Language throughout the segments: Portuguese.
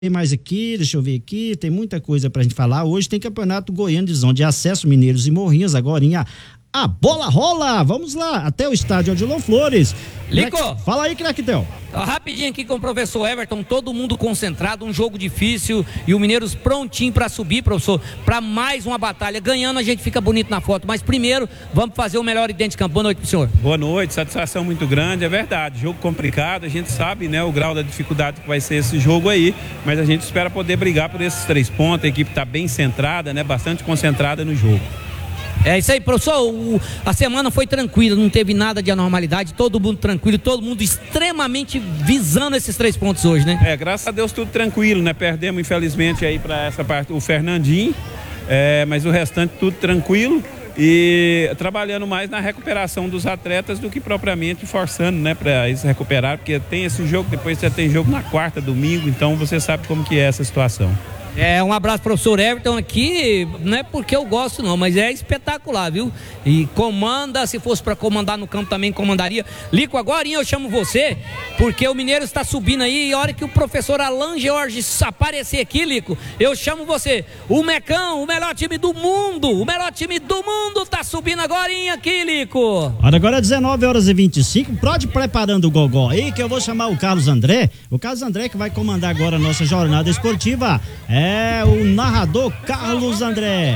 Tem mais aqui, deixa eu ver aqui, tem muita coisa pra gente falar. Hoje tem Campeonato Goiano de Divisão de Acesso, Mineiros e Morrinhos, agorinha. A bola rola, vamos lá, até o estádio Odilon Flores. Lico! Fala aí, Craquetel. Rapidinho aqui com o professor Everton, todo mundo concentrado, um jogo difícil e o Mineiros prontinho para subir, professor, para mais uma batalha. Ganhando a gente fica bonito na foto, mas primeiro vamos fazer o melhor dentro de campo. Boa noite pro senhor. Boa noite, satisfação muito grande, é verdade, jogo complicado, a gente sabe, né, o grau da dificuldade que vai ser esse jogo aí, mas a gente espera poder brigar por esses 3 pontos, a equipe está bem centrada, né, bastante concentrada no jogo. É isso aí, professor, a semana foi tranquila, não teve nada de anormalidade, todo mundo tranquilo, todo mundo extremamente visando esses 3 pontos hoje, né? Graças a Deus tudo tranquilo, né? Perdemos infelizmente aí para essa parte o Fernandinho, mas o restante tudo tranquilo e trabalhando mais na recuperação dos atletas do que propriamente forçando, né, para eles recuperar, porque tem esse jogo, depois você tem jogo na quarta, domingo, então você sabe como que é essa situação. Um abraço pro professor Everton aqui, não é porque eu gosto não, mas é espetacular, viu? E comanda, se fosse para comandar no campo também comandaria. Lico, agora eu chamo você, porque o Mineiro está subindo aí e a hora que o professor Alan George aparecer aqui, Lico, eu chamo você. O Mecão, o melhor time do mundo, tá subindo agora aqui, Lico. Agora 19h25, pode preparando o gogó aí que eu vou chamar o Carlos André. O Carlos André que vai comandar agora a nossa jornada esportiva. É o narrador Carlos André.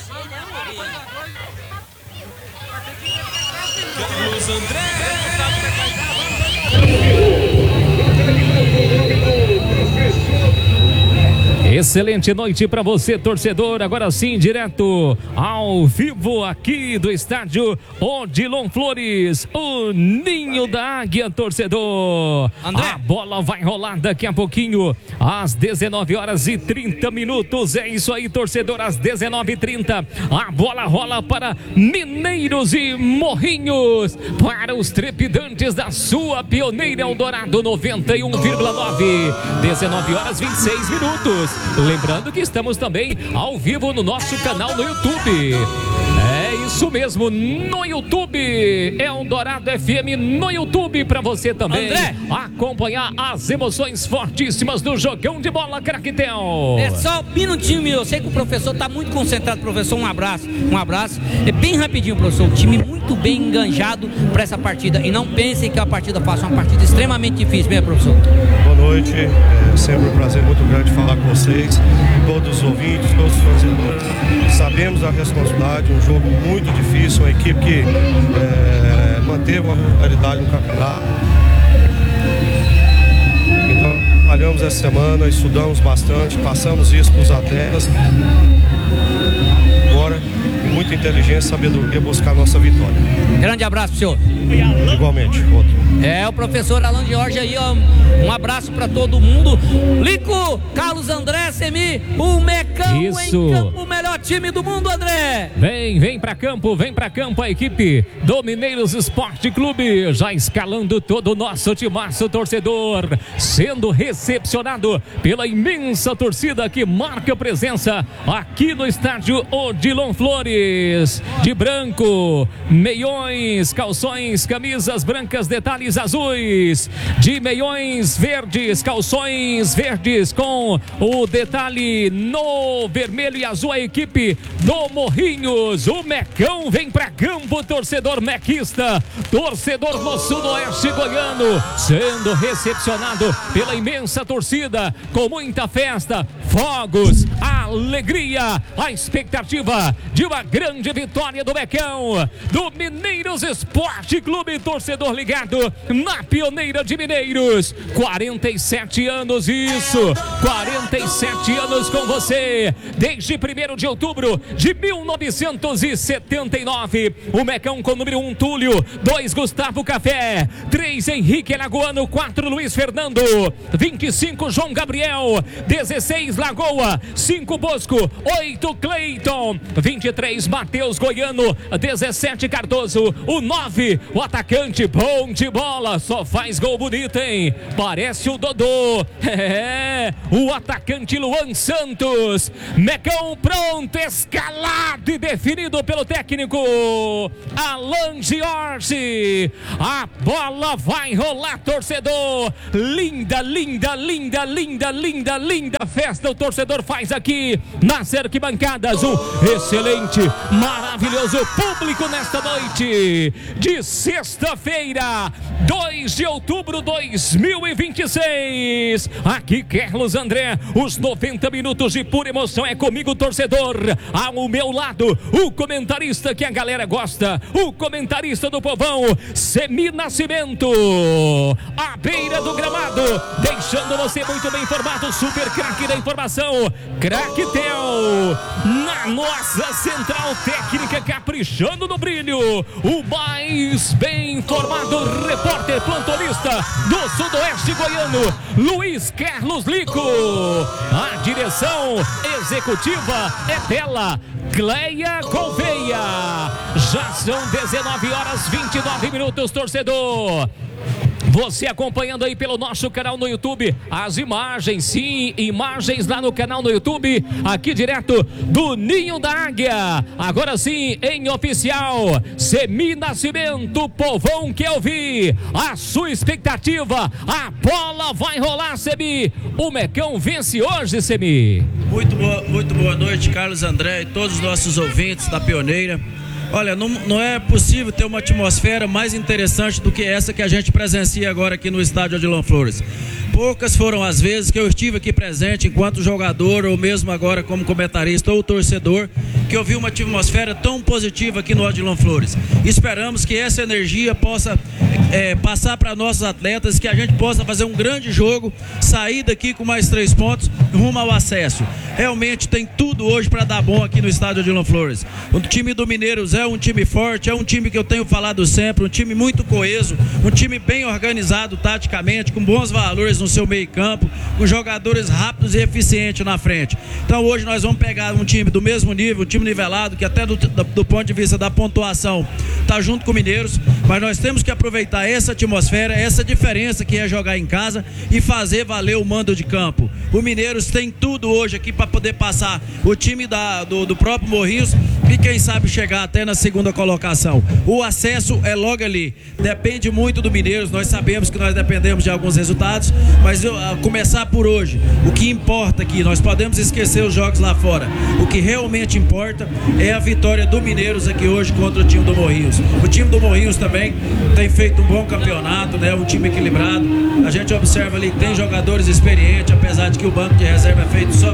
Carlos André. Excelente noite para você, torcedor. Agora sim, direto ao vivo aqui do estádio Odilon Flores, o ninho da águia, torcedor. André. A bola vai rolar daqui a pouquinho, às 19h30. É isso aí, torcedor, às 19h30. A bola rola para Mineiros e Morrinhos, para os trepidantes da sua pioneira Eldorado 91,9. 19h26. Lembrando que estamos também ao vivo no nosso canal no YouTube. É isso mesmo, no YouTube, Eldorado FM no YouTube, para você também, André, acompanhar as emoções fortíssimas do jogão de bola, Craquetel. É só um minutinho, eu sei que o professor está muito concentrado, professor, um abraço. É bem rapidinho, professor, o time muito bem enganjado para essa partida, e não pensem que é uma partida fácil, é uma partida extremamente difícil, né, professor? Boa noite, é sempre um prazer muito grande falar com vocês, todos os ouvintes, todos os torcedores. Sabemos a responsabilidade, um jogo muito difícil, uma equipe que manteve uma regularidade no campeonato. Então, trabalhamos essa semana, estudamos bastante, passamos isso para os atletas. Agora, com muita inteligência e sabedoria, buscar a nossa vitória. Grande abraço pro senhor. Igualmente, outro. O professor Alan George aí, ó, um abraço para todo mundo. Lico, Carlos André, Semi, o Mecão em campo, o melhor time do mundo, André. Vem pra campo a equipe do Mineiros Esporte Clube, já escalando todo o nosso timaço, torcedor, sendo recepcionado pela imensa torcida que marca presença aqui no estádio Odilon Flores, de branco, meiões, calções, camisas brancas, detalhes azuis, de meiões verdes, calções verdes com o detalhe no vermelho e azul, a equipe do Morrinhos. O Mecão vem pra campo, torcedor mequista, torcedor do sudoeste goiano, sendo recepcionado pela imensa torcida, com muita festa, fogos, alegria, a expectativa de uma grande vitória do Mecão, do Mineiros Esporte Clube, torcedor ligado na pioneira de Mineiros, 47 anos, isso, 47 anos com você, desde 1º de outubro de 1979, o Mecão com número 1, Túlio, 2, Gustavo Café, 3, Henrique Alagoano, 4, Luiz Fernando, 25, João Gabriel, 16, Lagoa, 5, Bosco, 8, Cleiton, 23, Matheus Goiano, 17, Cardoso, o 9, o atacante, bom de bola, só faz gol bonito, hein? Parece o Dodô, o atacante atacante Luan Santos. Mecão pronto, escalado e definido pelo técnico Alan Jorge. A bola vai rolar, torcedor. Linda, linda, linda, linda, linda, linda festa o torcedor faz aqui nas arquibancadas. Um excelente, maravilhoso público nesta noite de sexta-feira, 2 de outubro 2026. Aqui Carlos André, os 90 minutos de pura emoção é comigo, torcedor. Ao meu lado, o comentarista que a galera gosta, o comentarista do povão, Semi Nascimento. À beira do gramado, deixando você muito bem informado, super craque da informação, Craque Tel. Na nossa central técnica, caprichando no brilho, o mais bem informado repórter plantonista do sudoeste goiano, Luiz Carlos Lico. A direção executiva é dela, Cleia Gouveia. Já são 19h29, torcedor. Você acompanhando aí pelo nosso canal no YouTube, as imagens, sim, imagens lá no canal no YouTube, aqui direto do Ninho da Águia. Agora sim, em oficial, Semi Nascimento, povão quer ouvir a sua expectativa. A bola vai rolar, Semi. O Mecão vence hoje, Semi. Muito boa noite, Carlos André e todos os nossos ouvintes da Pioneira. Olha, não é possível ter uma atmosfera mais interessante do que essa que a gente presencia agora aqui no estádio Odilon Flores. Poucas foram as vezes que eu estive aqui presente enquanto jogador ou mesmo agora como comentarista ou torcedor, que eu vi uma atmosfera tão positiva aqui no Odilon Flores. Esperamos que essa energia possa passar para nossos atletas, que a gente possa fazer um grande jogo, sair daqui com mais 3 pontos rumo ao acesso. Realmente tem tudo hoje para dar bom aqui no estádio Odilon Flores. O time do Mineiros é um time forte, é um time que eu tenho falado sempre, um time muito coeso, um time bem organizado taticamente, com bons valores no seu meio campo, com jogadores rápidos e eficientes na frente. Então hoje nós vamos pegar um time do mesmo nível, um time nivelado, que até do ponto de vista da pontuação está junto com o Mineiros, mas nós temos que aproveitar essa atmosfera, essa diferença que é jogar em casa e fazer valer o mando de campo. O Mineiros tem tudo hoje aqui para poder passar o time do próprio Morrinhos e quem sabe chegar até na segunda colocação. O acesso é logo ali, depende muito do Mineiros, nós sabemos que nós dependemos de alguns resultados, mas começar por hoje, o que importa aqui, nós podemos esquecer os jogos lá fora, o que realmente importa é a vitória do Mineiros aqui hoje contra o time do Morrinhos. O time do Morrinhos também tem feito um bom campeonato, né? Um time equilibrado, a gente observa ali que tem jogadores experientes, apesar de que o banco de reserva é feito só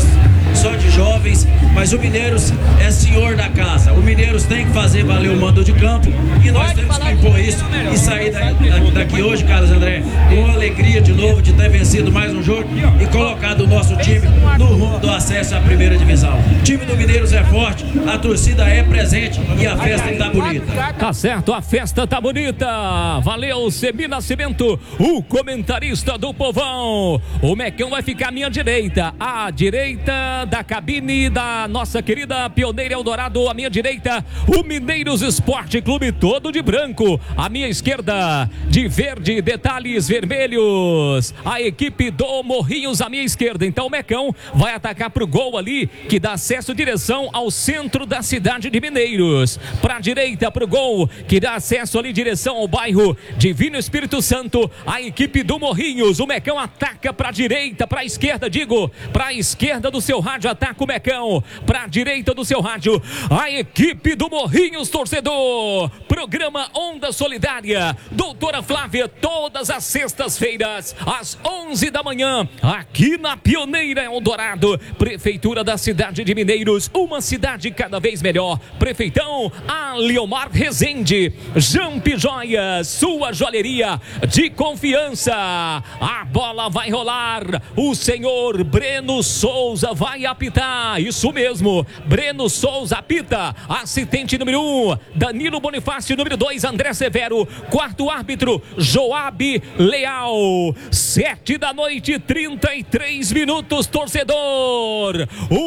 de jovens, mas o Mineiros é senhor da casa. O Mineiros tem que fazer valer o mando de campo e nós temos que impor isso e sair daqui hoje, Carlos André, com alegria de novo de ter vencido mais um jogo e colocado o nosso time no rumo do acesso à primeira divisão. O time do Mineiros é forte, a torcida é presente e a festa está bonita. Tá certo, a festa tá bonita. Valeu, Semi Nascimento, o comentarista do povão. O Mecão vai ficar à minha direita, à direita da cabine da nossa querida Pioneira Eldorado, à minha direita, o Mineiros Esporte Clube todo de branco, à minha esquerda, de verde, detalhes vermelhos, a equipe do Morrinhos à minha esquerda. Então o Mecão vai atacar pro gol ali, que dá acesso direção ao centro da cidade de Mineiros. Pra direita pro gol, que dá acesso ali direção ao bairro Divino Espírito Santo, a equipe do Morrinhos. O Mecão ataca pra direita, pra esquerda, pra esquerda do seu rádio, ataca o Mecão, pra direita do seu rádio, a equipe do Morrinhos, torcedor. Programa Onda Solidária, doutora Flávia, todas as sextas-feiras, às 11 da manhã, aqui na Pioneira Eldorado, Prefeitura da cidade de Mineiros, uma cidade cada vez melhor. Prefeitão Aliomar Rezende, Jamp Joias, sua joalheria de confiança. A bola vai rolar, o senhor Breno Souza vai apitar, isso mesmo, Breno Souza apita, assistente número 1, Danilo Bonifácio, número 2, André Severo, quarto árbitro, Joab Leal. 7 da noite, 33 minutos, torcedor.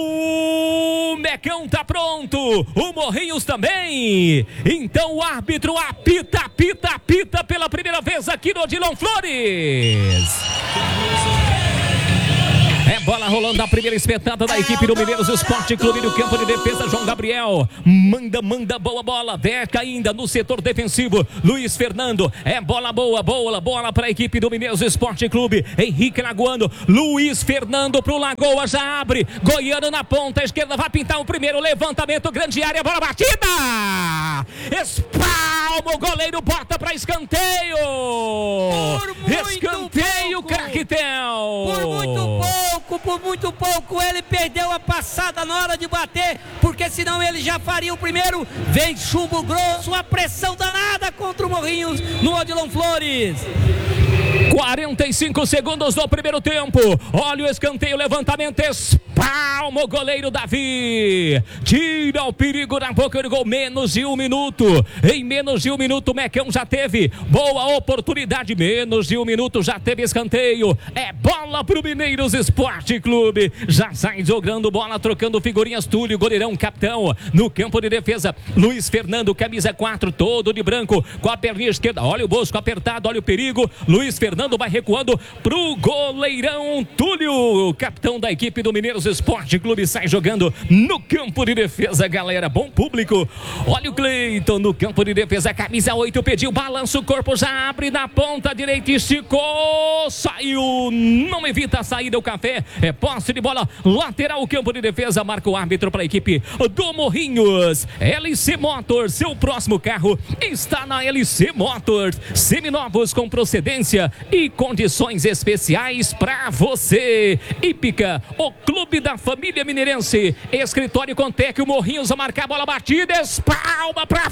O Mecão tá pronto, o Morrinhos também. Então o árbitro apita pela primeira vez aqui no Odilon Flores. É bola rolando, a primeira espetada da equipe do Mineiros Esporte Clube do campo de defesa. João Gabriel manda, boa bola, Deca ainda no setor defensivo. Luiz Fernando, é bola boa para a equipe do Mineiros Esporte Clube. Henrique Lagoano, Luiz Fernando pro Lagoa, já abre, Goiano na ponta esquerda, vai pintar o primeiro levantamento, grande área, bola batida, espalma o goleiro, bota para escanteio. Escanteio, Caquetel. Por muito pouco ele perdeu a passada na hora de bater, porque senão ele já faria o primeiro. Vem chumbo grosso, a pressão danada contra o Morrinhos no Odilon Flores. 45 segundos do primeiro tempo. Olha o escanteio, levantamento, espalma o goleiro Davi. Tira o perigo na boca do gol. Menos de 1 minuto. Em menos de 1 minuto, o Mecão já teve boa oportunidade. Menos de 1 minuto, já teve escanteio. É bola pro Mineiros Esporte Clube. Já sai jogando bola, trocando figurinhas. Túlio, goleirão, capitão. No campo de defesa, Luiz Fernando, camisa 4, todo de branco, com a perninha esquerda. Olha o Bosco apertado, olha o perigo. Luiz Fernando vai recuando pro goleirão Túlio, capitão da equipe do Mineiros Esporte Clube, sai jogando no campo de defesa, galera, bom público. Olha o Cleiton no campo de defesa, camisa 8, pediu, balança o corpo, já abre na ponta direita, esticou, saiu, não evita a saída, o Café, é posse de bola, lateral, campo de defesa, marca o árbitro para a equipe do Morrinhos. LC Motors, seu próximo carro está na LC Motors, seminovos com procedência e condições especiais para você. Hípica, o clube da família mineirense. Escritório Contec, o Morrinhos a marcar a bola batida, espalma para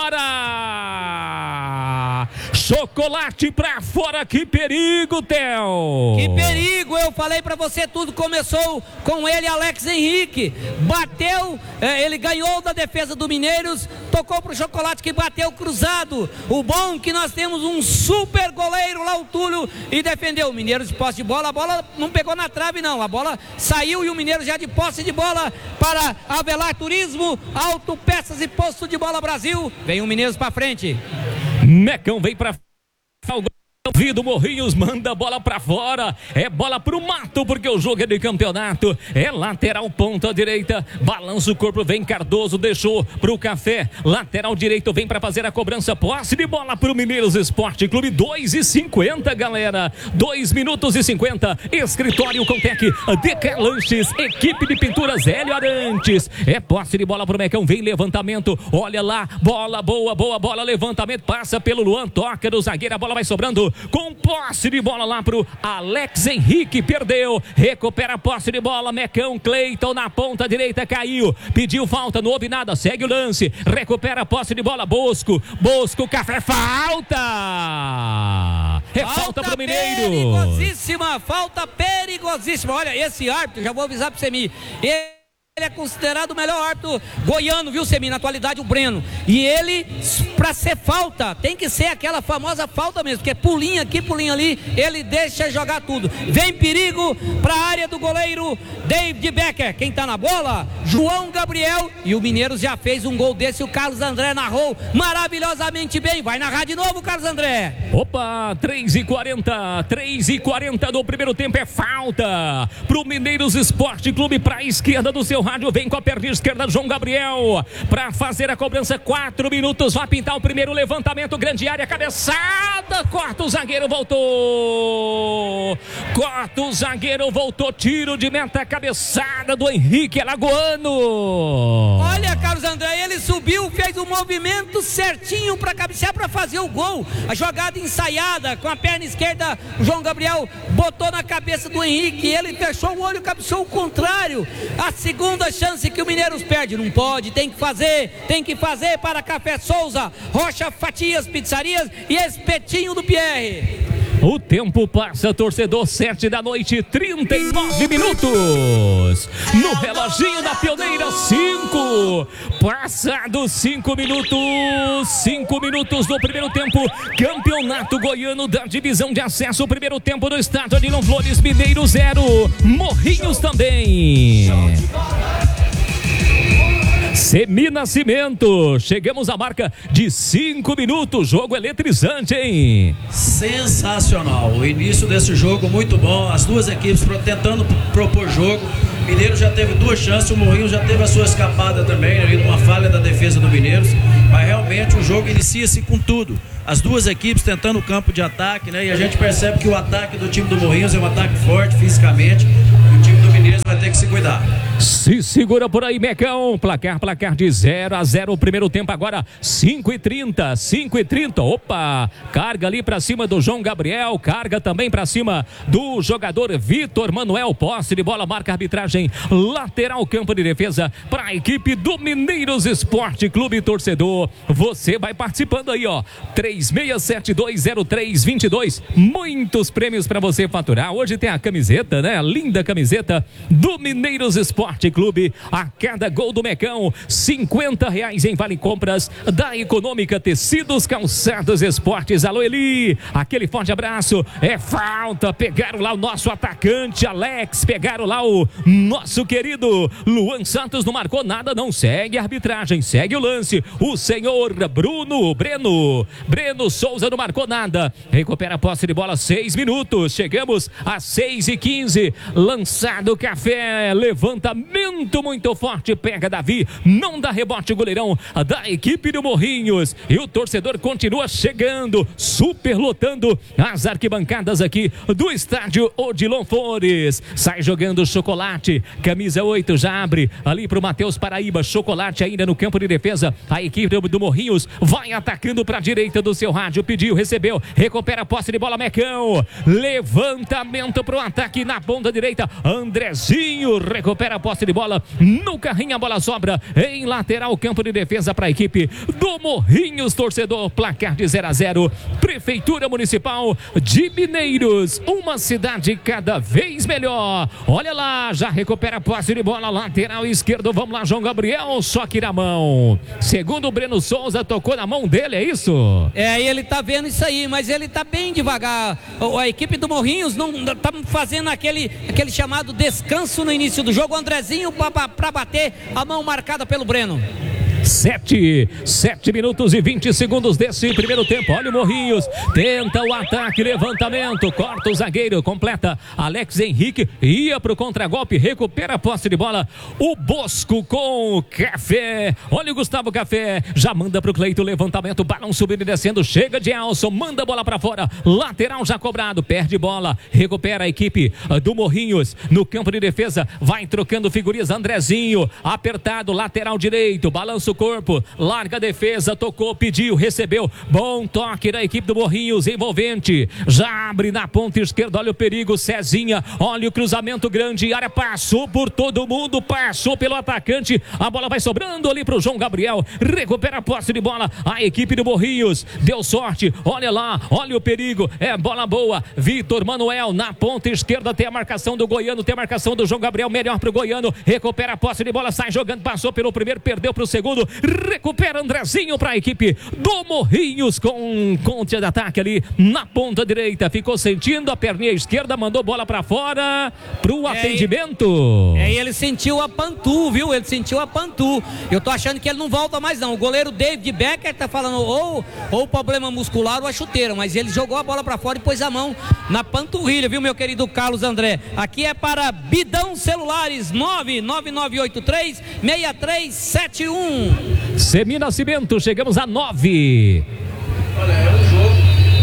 fora. Chocolate para fora, que perigo, Theo. Que perigo, eu falei para você, tudo começou com ele, Alex Henrique. Bateu, ele ganhou da defesa do Mineiros, tocou pro Chocolate que bateu cruzado. O bom que nós temos um super goleiro lá, o Túlio, e defendeu. O Mineiros de posse de bola, a bola não pegou na trave não, a bola saiu e o Mineiros já de posse de bola para Avelar Turismo, Autopeças e Posto de Bola Brasil. Vem o Mineiros para frente. Mecão vem para Vido Morrinhos, manda a bola pra fora, é bola pro mato, porque o jogo é de campeonato, é lateral, ponta direita, balança o corpo, vem Cardoso, deixou pro Café, lateral direito, vem pra fazer a cobrança, posse de bola pro Mineiros Esporte Clube, 2:50, galera, 2 minutos e 50, Escritório Contec, DK Lanches, equipe de pinturas Hélio Arantes, é posse de bola pro Mecão, vem levantamento, olha lá, bola boa bola, levantamento, passa pelo Luan, toca do zagueiro, a bola vai sobrando, com posse de bola lá pro Alex Henrique, perdeu, recupera a posse de bola, Mecão, Cleiton na ponta direita, caiu, pediu falta, não houve nada, segue o lance, recupera a posse de bola, Bosco, Café, falta! É falta pro Mineiro. Falta perigosíssima, olha, esse árbitro, já vou avisar pro Semi, ele é considerado o melhor árbitro goiano, viu, Semi? Na atualidade, o Breno. E ele, pra ser falta, tem que ser aquela famosa falta mesmo, porque é pulinho aqui, pulinho ali, ele deixa jogar tudo. Vem perigo pra área do goleiro David Becker. Quem tá na bola? João Gabriel. E o Mineiros já fez um gol desse, o Carlos André narrou maravilhosamente bem. Vai narrar de novo, Carlos André. Opa, 3:40 do primeiro tempo, é falta pro Mineiros Esporte Clube, pra esquerda do seu rádio, vem com a perna esquerda João Gabriel para fazer a cobrança, 4 minutos, vai pintar o primeiro levantamento, grande área, cabeçada, corta o zagueiro, voltou, tiro de meta, cabeçada do Henrique Alagoano. Olha, Carlos André, ele subiu, fez um movimento certinho para cabecear, para fazer o gol, a jogada ensaiada, com a perna esquerda, o João Gabriel botou na cabeça do Henrique, ele fechou o olho, cabeceou o contrário, a segunda chance que o Mineiros perde, não pode, tem que fazer para Café Souza, Rocha Fatias, Pizzarias e Espetinho do Pierre. O tempo passa, torcedor, 7 da noite, 39 minutos. No reloginho da Pioneira, 5. Passados 5 minutos. 5 minutos do primeiro tempo. Campeonato Goiano da divisão de acesso. Primeiro tempo do estádio Odilon Flores, Mineiro 0. Morrinhos também. Seminascimento, chegamos à marca de 5 minutos, jogo eletrizante, hein? Sensacional, o início desse jogo muito bom, as duas equipes tentando propor jogo. O Mineiros já teve 2 chances, o Morrinhos já teve a sua escapada também, uma falha da defesa do Mineiros, mas realmente o jogo inicia-se com tudo. As duas equipes tentando o campo de ataque, né? E a gente percebe que o ataque do time do Morrinhos é um ataque forte fisicamente, e o time do Mineiros vai ter que se cuidar. Se segura por aí, Mecão. Placar de 0-0. O primeiro tempo agora 5h30. Opa, carga ali pra cima do João Gabriel, carga também pra cima do jogador Vitor Manuel. Posse de bola, marca a arbitragem lateral, campo de defesa para a equipe do Mineiros Esporte Clube. Torcedor, você vai participando aí, ó, 36720322. Muitos prêmios para você faturar. Hoje tem a camiseta, né? A linda camiseta do Mineiros Esporte Clube. A cada gol do Mecão, R$50 em vale compras da Econômica Tecidos, Calçados, Esportes. Alô, Eli, aquele forte abraço. É falta, pegaram lá o nosso atacante Alex, pegaram lá o nosso querido Luan Santos, não marcou nada, não. Segue a arbitragem, segue o lance. O senhor Breno Souza não marcou nada. Recupera a posse de bola, 6 minutos. Chegamos a 6h15. Lançado Café, levantamento muito forte, pega Davi, não dá rebote, o goleirão da equipe do Morrinhos. E o torcedor continua chegando, superlotando as arquibancadas aqui do estádio Odilon Flores. Sai jogando Chocolate, camisa 8, já abre ali pro Matheus Paraíba. Chocolate ainda no campo de defesa. A equipe do Morrinhos vai atacando para a direita do seu rádio. Pediu, recebeu, recupera a posse de bola, Mecão. Levantamento pro ataque na ponta direita. Andrezinho recupera a posse de bola no carrinho, a bola sobra em lateral, campo de defesa para a equipe do Morrinhos. Torcedor, placar de 0-0. Prefeitura Municipal de Mineiros, uma cidade cada vez melhor. Olha lá, já recupera a posse de bola, lateral esquerdo. Vamos lá, João Gabriel, só que na mão. Segundo o Breno Souza, tocou na mão dele, é isso? É, ele tá vendo isso aí, mas ele tá bem devagar. A equipe do Morrinhos não tá fazendo aquele chamado descanso no início do jogo. O Andrezinho para bater, a mão marcada pelo Breno. 7 minutos e 20 segundos desse primeiro tempo. Olha o Morrinhos, tenta o ataque, levantamento, corta o zagueiro, completa Alex Henrique, ia pro contragolpe, recupera a posse de bola. O Bosco com o Café. Olha o Gustavo Café, já manda pro Cleito, levantamento, balão subindo e descendo, chega de Elson, manda a bola pra fora, lateral já cobrado, perde bola, recupera a equipe do Morrinhos no campo de defesa, vai trocando figurinhas. Andrezinho, apertado, lateral direito, balanço corpo, larga a defesa, tocou, pediu, recebeu, bom toque da equipe do Morrinhos, envolvente, já abre na ponta esquerda, olha o perigo, Cezinha, olha o cruzamento grande, área, passou por todo mundo, passou pelo atacante, a bola vai sobrando ali pro João Gabriel, recupera a posse de bola, a equipe do Morrinhos, deu sorte, olha lá, olha o perigo, é bola boa, Vitor Manuel na ponta esquerda, tem a marcação do Goiano, tem a marcação do João Gabriel, melhor pro Goiano, recupera a posse de bola, sai jogando, passou pelo primeiro, perdeu pro segundo, recupera Andrezinho para a equipe do Morrinhos com contra-ataque ali na ponta direita, ficou sentindo a perninha esquerda, mandou bola para fora pro atendimento. Ele sentiu a pantu, viu? Ele sentiu a pantu. Eu tô achando que ele não volta mais não. O goleiro David Becker tá falando ou problema muscular ou a chuteira, mas ele jogou a bola para fora e pôs a mão na panturrilha, viu, meu querido Carlos André? Aqui é para Bidão Celulares, 99983-6371. Seminascimento, chegamos a 9. Olha, é um jogo.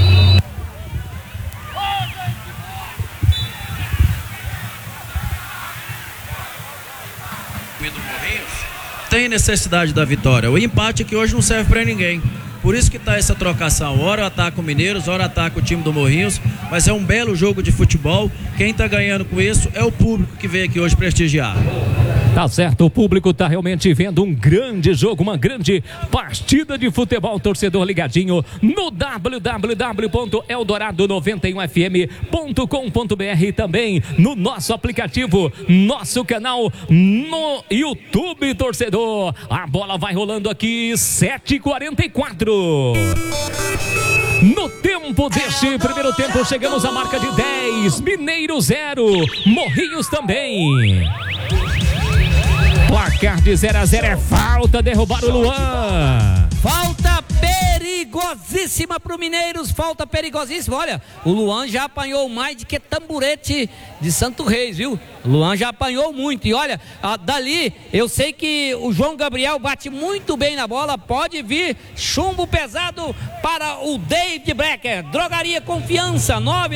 Tem necessidade da vitória. O empate aqui hoje não serve para ninguém. Por isso que tá essa trocação. Hora ataca o Mineiros, hora ataca o time do Morrinhos. Mas é um belo jogo de futebol. Quem tá ganhando com isso é o público que veio aqui hoje prestigiar. Tá certo, o público tá realmente vendo um grande jogo, uma grande partida de futebol. Torcedor ligadinho no www.eldorado91fm.com.br e também no nosso aplicativo, nosso canal no YouTube, torcedor. A bola vai rolando aqui, 7h44. No tempo deste primeiro tempo, chegamos à marca de 10. Mineiro 0, Morrinhos também. Placar de 0-0 é falta, derrubaram o Luan. Falta perigosíssima pro Mineiros, falta perigosíssima. Olha, o Luan já apanhou mais de que tamburete de Santo Reis, viu? O Luan já apanhou muito. E olha, dali eu sei que o João Gabriel bate muito bem na bola. Pode vir chumbo pesado para o David Brecker. Drogaria Confiança,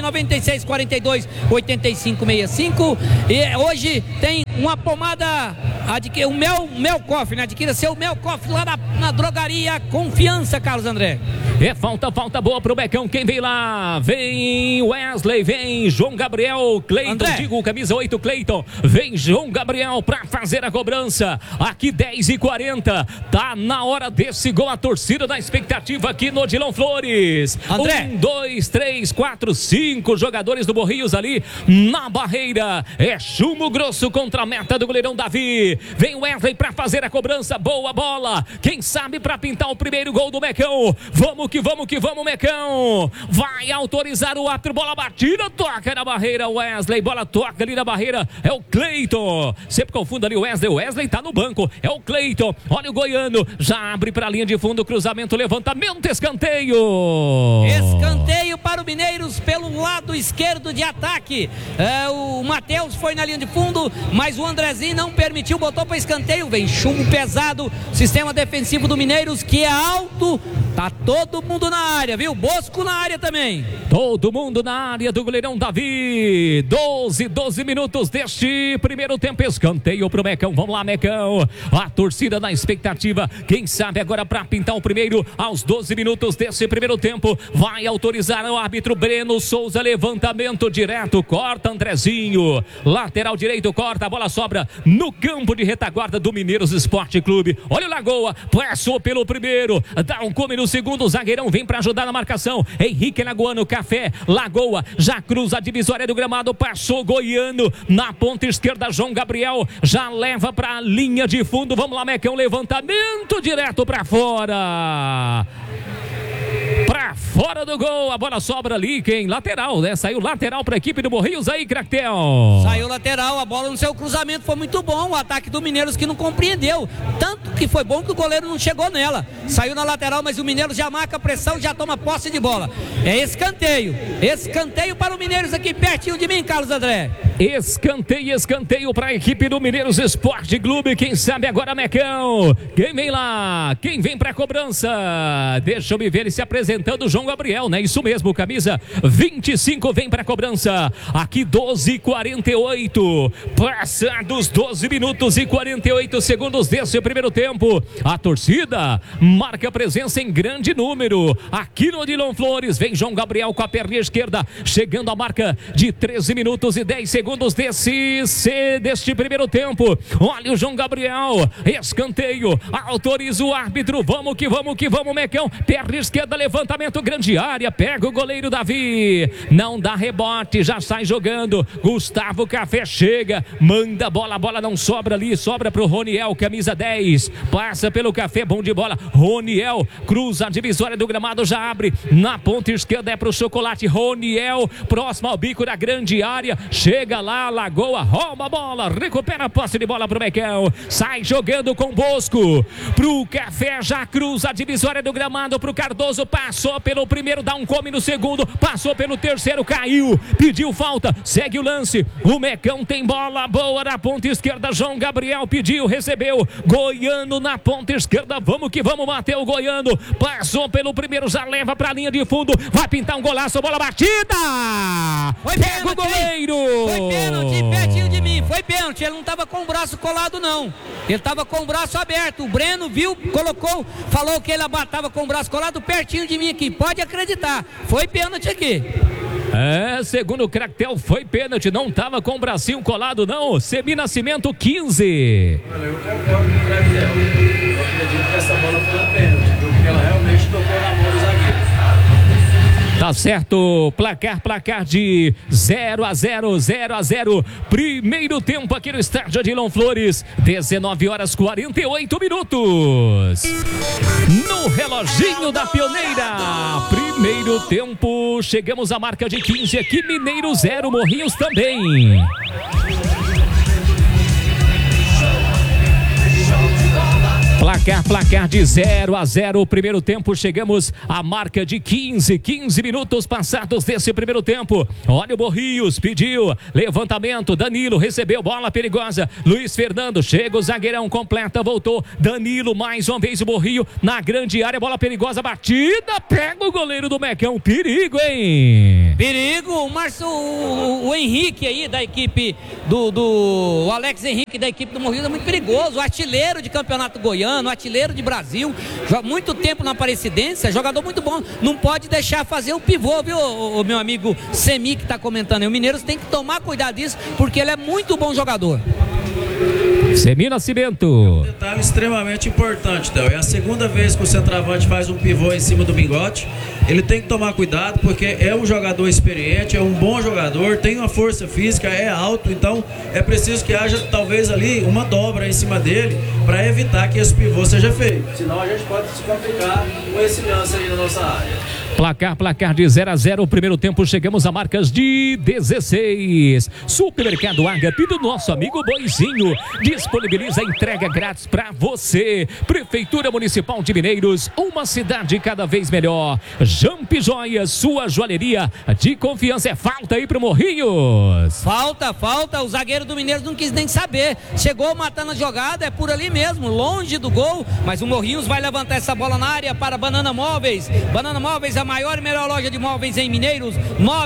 99642-8565. E hoje tem uma pomada, o Mel Coffee, né? Adquira seu Mel Coffee lá na Drogaria Confiança, Carlos André. É falta boa pro Mecão. Quem vem lá? Vem Wesley, vem João Gabriel, Cleiton, digo camisa 8, Cleiton. Vem João Gabriel pra fazer a cobrança. Aqui 10h40. Tá na hora desse gol. A torcida da expectativa aqui no Odilon Flores. André. 1, 2, 3, 4, 5 jogadores do Morrinhos ali na barreira. É chumbo grosso contra a meta do goleirão Davi. Vem Wesley pra fazer a cobrança. Boa bola. Quem sabe pra pintar o primeiro gol do Mecão. Vamos que vamos, Mecão. Vai autorizar o árbitro. Bola batida, toca na barreira. Wesley, bola toca ali na barreira. É o Cleiton. Sempre confundo ali o Wesley. O Wesley tá no banco. É o Cleiton. Olha o goiano. Já abre pra linha de fundo. Cruzamento, levantamento, escanteio. Escanteio para o Mineiros pelo lado esquerdo de ataque. O Matheus foi na linha de fundo, mas o Andrezinho não permitiu, botou para escanteio. Vem chumbo pesado. Sistema defensivo do Mineiros que é alto. Tá todo mundo na área, viu? Bosco na área também. Todo mundo na área do goleirão Davi. 12 minutos deste primeiro tempo. Escanteio pro Mecão. Vamos lá, Mecão. A torcida na expectativa. Quem sabe agora para pintar o primeiro aos 12 minutos desse primeiro tempo. Vai autorizar o árbitro Breno Souza. Levantamento direto. Corta Andrezinho. Lateral direito corta. A bola sobra no campo de retaguarda do Mineiros Esporte Clube. Olha o Lagoa. Passou pelo primeiro. Dá um come no segundo. O zagueirão vem para ajudar na marcação. Henrique Lagoano. Café. Lagoa. Já cruza a divisória do gramado. Passou goiano. Na ponta esquerda. João Gabriel. Já leva para a linha de fundo. Vamos lá, Mecão. Levantamento direto para fora. Pra fora do gol, a bola sobra ali, quem? Lateral, né? Saiu lateral pra equipe do Morrinhos aí, Cractel. Saiu lateral, a bola no seu cruzamento foi muito bom, o ataque do Mineiros que não compreendeu, tanto que foi bom que o goleiro não chegou nela. Saiu na lateral, mas o Mineiros já marca a pressão, já toma posse de bola. É escanteio para o Mineiros aqui pertinho de mim, Carlos André. Escanteio para a equipe do Mineiros Esporte Clube. Quem sabe agora, Mecão? Quem vem lá? Quem vem para a cobrança? Deixa eu me ver ele se apresentando, João Gabriel, né? Isso mesmo, camisa 25 vem para a cobrança. Aqui 12h48. Passados 12 minutos e 48 segundos desse primeiro tempo. A torcida marca presença em grande número. Aqui no Odilon Flores vem João Gabriel com a perna esquerda, chegando à marca de 13 minutos e 10 segundos deste primeiro tempo. Olha o João Gabriel, escanteio, autoriza o árbitro. Vamos que vamos, Mecão. Perna esquerda, levantamento, grande área, pega o goleiro Davi, não dá rebote, já sai jogando. Gustavo Café chega, manda a bola não sobra ali, sobra pro Roniel, camisa 10, passa pelo Café, bom de bola. Roniel cruza a divisória do gramado, já abre na ponta esquerda, é pro Chocolate. Roniel, próximo ao bico da grande área, chega lá, Lagoa, rouba a bola, recupera a posse de bola pro Mecão, sai jogando com Bosco pro Café, já cruza a divisória do gramado pro Cardoso, passou pelo primeiro, dá um come no segundo, passou pelo terceiro, caiu, pediu falta, segue o lance. O Mecão tem bola boa na ponta esquerda, João Gabriel pediu, recebeu, goiano na ponta esquerda, vamos que vamos, bater o goiano, passou pelo primeiro, já leva pra linha de fundo, vai pintar um golaço, bola batida, pega o goleiro. Foi pênalti, pertinho de mim, foi pênalti, ele não estava com o braço colado não, ele estava com o braço aberto, o Breno viu, colocou, falou que ele estava com o braço colado pertinho de mim aqui, pode acreditar, foi pênalti aqui. Segundo o Cractel, foi pênalti, não estava com o bracinho colado não. Semi Nascimento 15. Olha, eu concordo com o Cractel, eu acredito que essa bola foi um pênalti, porque ela realmente tocou na mão do zagueiro. Tá certo, placar de 0-0. Primeiro tempo aqui no estádio Odilon Flores, 19h48 minutos. No reloginho da Pioneira, primeiro tempo, chegamos à marca de 15 aqui, Mineiro 0, Morrinhos também. Placar de 0-0, o primeiro tempo, chegamos à marca de 15 minutos passados desse primeiro tempo. Olha o Morrinhos, pediu, levantamento, Danilo recebeu, bola perigosa, Luiz Fernando, chega o zagueirão, completa, voltou, Danilo, mais uma vez o Morrinho, na grande área, bola perigosa, batida, pega o goleiro do Mecão, perigo, hein? Perigo, o Henrique aí da equipe o Alex Henrique da equipe do Morrinhos é muito perigoso, artilheiro de campeonato goiano, artilheiro de Brasil, muito tempo na Aparecidense, jogador muito bom, não pode deixar fazer o pivô, viu, o meu amigo Semi que tá comentando aí, o Mineiros tem que tomar cuidado disso, porque ele é muito bom jogador. Semi Nascimento. Um detalhe extremamente importante, Théo. É a segunda vez que o centroavante faz um pivô em cima do Mingote. Ele tem que tomar cuidado porque é um jogador experiente, é um bom jogador, tem uma força física, é alto, então é preciso que haja talvez ali uma dobra em cima dele para evitar que esse pivô seja feito. Senão a gente pode se complicar com esse lance aí na nossa área. Placar de 0-0, o primeiro tempo, chegamos a marcas de 16. Supermercado Agape do nosso amigo Boizinho disponibiliza entrega grátis para você. Prefeitura Municipal de Mineiros, uma cidade cada vez melhor. Jamp Joias, sua joalheria de confiança. É falta aí pro Morrinhos. Falta, o zagueiro do Mineiros não quis nem saber, chegou matando a jogada, é por ali mesmo, longe do gol, mas o Morrinhos vai levantar essa bola na área para Banana Móveis, a maior e melhor loja de móveis em Mineiros,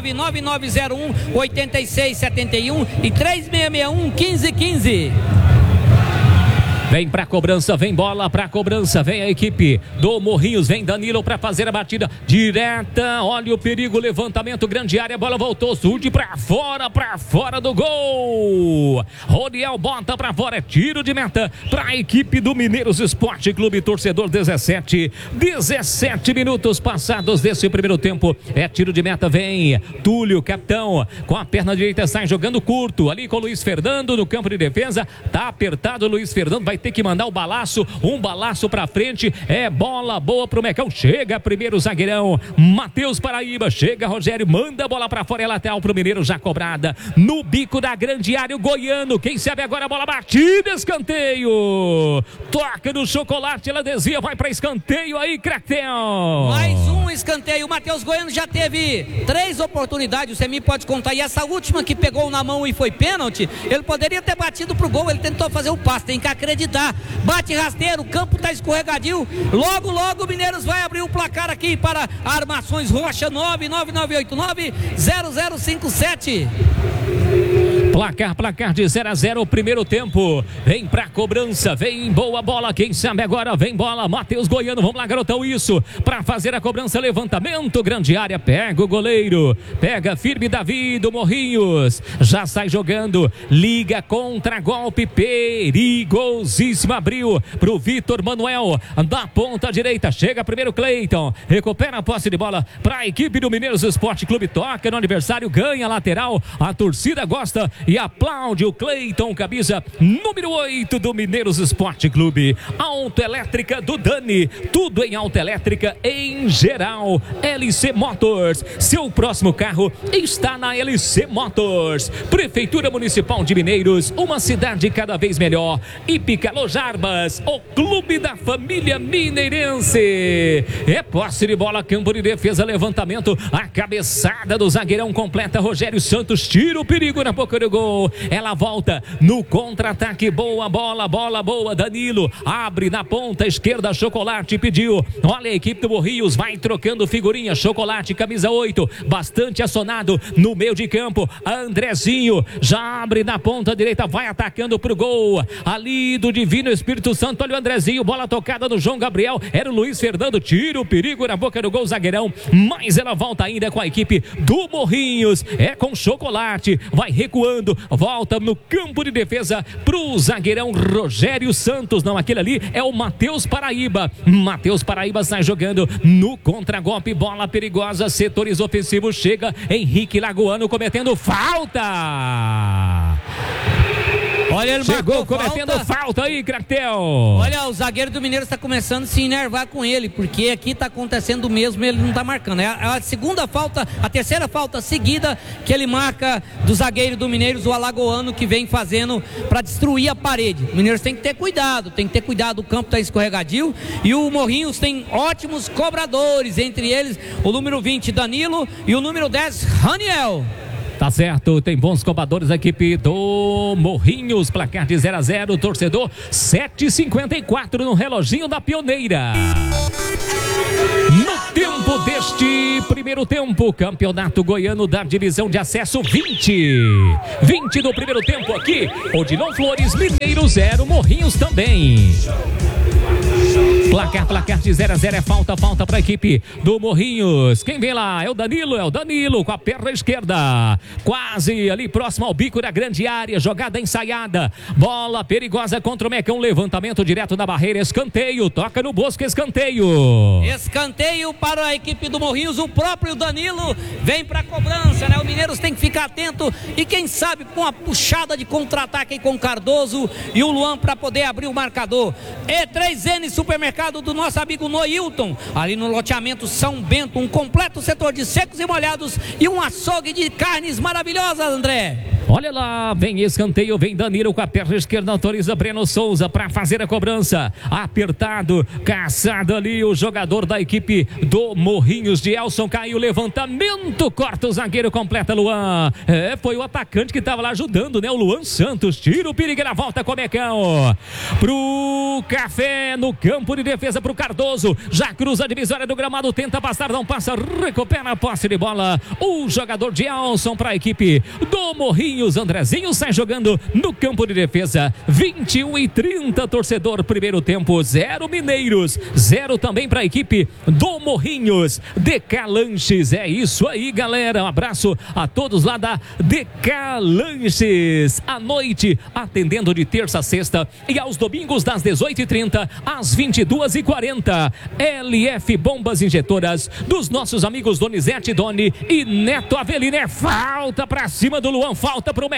99901-8671 e 3661-1515. Vem pra cobrança, vem bola pra cobrança, vem a equipe do Morrinhos, vem Danilo pra fazer a batida direta, olha o perigo, levantamento, grande área, bola voltou, surge pra fora do gol. Rodiel bota pra fora, é tiro de meta pra equipe do Mineiros Esporte Clube, torcedor. 17 minutos passados desse primeiro tempo, é tiro de meta, vem Túlio, capitão, com a perna direita, sai jogando curto, ali com o Luiz Fernando no campo de defesa, tá apertado o Luiz Fernando, vai ter que mandar um balaço pra frente, é bola boa pro Mecão, chega primeiro o zagueirão, Matheus Paraíba, chega Rogério, manda a bola pra fora, é lateral pro Mineiro, já cobrada, no bico da grande área, o goiano, quem sabe agora a bola batida, escanteio, toca no Chocolate, ela desvia, vai pra escanteio aí, Cratel. Mais um escanteio, o Matheus Goiano já teve 3 oportunidades, o Semi pode contar, e essa última que pegou na mão e foi pênalti, ele poderia ter batido pro gol, ele tentou fazer o passe, tem que acreditar, bate rasteiro, o campo tá escorregadio, logo o Mineiros vai abrir o placar aqui para Armações Rocha, 99989-0057. Placar de 0-0, o primeiro tempo, vem pra cobrança, vem boa bola, quem sabe agora, vem bola, Matheus Goiano, vamos lá garotão, isso, pra fazer a cobrança, levantamento, grande área, pega o goleiro, pega firme Davi do Morrinhos, já sai jogando, liga contra golpe, perigosíssimo, abriu pro Vitor Manuel, da ponta direita, chega primeiro Cleiton, recupera a posse de bola pra equipe do Mineiros Esporte Clube, toca no adversário, ganha lateral, a torcida gosta e aplaude o Cleiton, camisa número 8 do Mineiros Esporte Clube. Autoelétrica do Dani, tudo em autoelétrica em geral. LC Motors, seu próximo carro está na LC Motors. Prefeitura Municipal de Mineiros, uma cidade cada vez melhor. Hípica Lojarbas, o clube da família mineirense. É posse de bola, campo de defesa, levantamento, a cabeçada do zagueirão completa, Rogério Santos, tira o perigo na boca do gol. Ela volta no contra-ataque, boa bola boa, Danilo abre na ponta esquerda, Chocolate pediu, olha a equipe do Morrinhos, vai trocando figurinha, Chocolate, camisa 8, bastante acionado no meio de campo, Andrezinho já abre na ponta direita, vai atacando pro gol, ali do Divino Espírito Santo, olha o Andrezinho, bola tocada no João Gabriel, era o Luiz Fernando, tira o perigo na boca do gol, zagueirão, mas ela volta ainda com a equipe do Morrinhos, é com Chocolate, vai recuando, volta no campo de defesa pro zagueirão Rogério Santos, não, aquele ali é o Matheus Paraíba, sai jogando no contragolpe, bola perigosa, setores ofensivos, chega Henrique Lagoano cometendo falta. Olha, ele chegou cometendo falta aí, Cractel. Olha, o zagueiro do Mineiro está começando a se enervar com ele, porque aqui está acontecendo o mesmo, ele não está marcando. É a segunda falta, a terceira falta seguida que ele marca do zagueiro do Mineiros, o alagoano, que vem fazendo para destruir a parede. O Mineiros tem que ter cuidado, o campo está escorregadio e o Morrinhos tem ótimos cobradores, entre eles o número 20, Danilo, e o número 10, Raniel. Tá certo, tem bons cobradores a equipe do Morrinhos, placar de 0-0, torcedor 7h54 no reloginho da Pioneira. No tempo deste primeiro tempo, Campeonato Goiano da Divisão de Acesso 20 do primeiro tempo aqui, Odilon Flores, Mineiro 0, Morrinhos também. Placar de 0-0 é falta para a equipe do Morrinhos. Quem vem lá? É o Danilo com a perna esquerda. Quase ali próximo ao bico da grande área. Jogada ensaiada. Bola perigosa contra o Mecão. Levantamento direto da barreira. Escanteio. Toca no Bosco. Escanteio. Escanteio para a equipe do Morrinhos. O próprio Danilo vem para a cobrança, né? O Mineiros tem que ficar atento. E quem sabe com a puxada de contra-ataque com o Cardoso e o Luan para poder abrir o marcador. E3N Supermercado do nosso amigo Noilton, ali no loteamento São Bento, um completo setor de secos e molhados e um açougue de carnes maravilhosas, André. Olha lá, vem escanteio, vem Danilo com a perna esquerda, autoriza Breno Souza para fazer a cobrança. Apertado, caçado ali o jogador da equipe do Morrinhos, de Elson, caiu, levantamento, corta o zagueiro, completa Luan. Foi o atacante que estava lá ajudando, né? O Luan Santos, tira o perigo na volta com o Mecão. Pro Café, no campo de defesa pro Cardoso, já cruza a divisória do gramado, tenta passar, não passa, recupera a posse de bola. O jogador de Elson para a equipe do Morrinhos. Andrezinho sai jogando no campo de defesa. 21h30, torcedor, primeiro tempo, 0 Mineiros, 0 também para a equipe do Morrinhos. DK Lanches, é isso aí, galera. Um abraço a todos lá da DK Lanches. À noite, atendendo de terça a sexta e aos domingos das 18h30 às 22h40. LF Bombas Injetoras dos nossos amigos Donizete Doni e Neto Avelino. É falta para cima do Luan, falta pro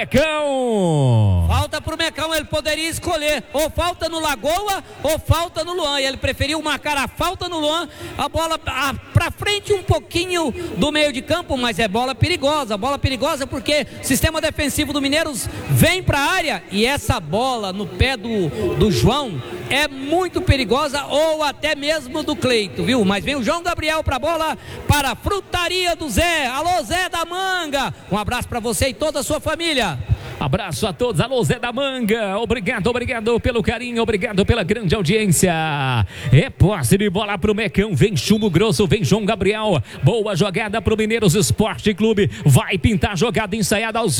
Mecão. Falta pro Mecão, ele poderia escolher ou falta no Lagoa ou falta no Luan, e ele preferiu marcar a falta no Luan, a bola pra frente um pouquinho do meio de campo, mas é bola perigosa porque o sistema defensivo do Mineiros vem pra área e essa bola no pé do João é muito perigosa, ou até mesmo do Cleito, viu? Mas vem o João Gabriel pra bola, para a frutaria do Zé. Alô, Zé da Manga, um abraço pra você e toda a sua família. Abraço a todos, alô Zé da Manga, obrigado pelo carinho, obrigado pela grande audiência. É posse de bola pro Mecão, vem chumbo grosso, vem João Gabriel, boa jogada pro Mineiros Esporte Clube, vai pintar jogada ensaiada aos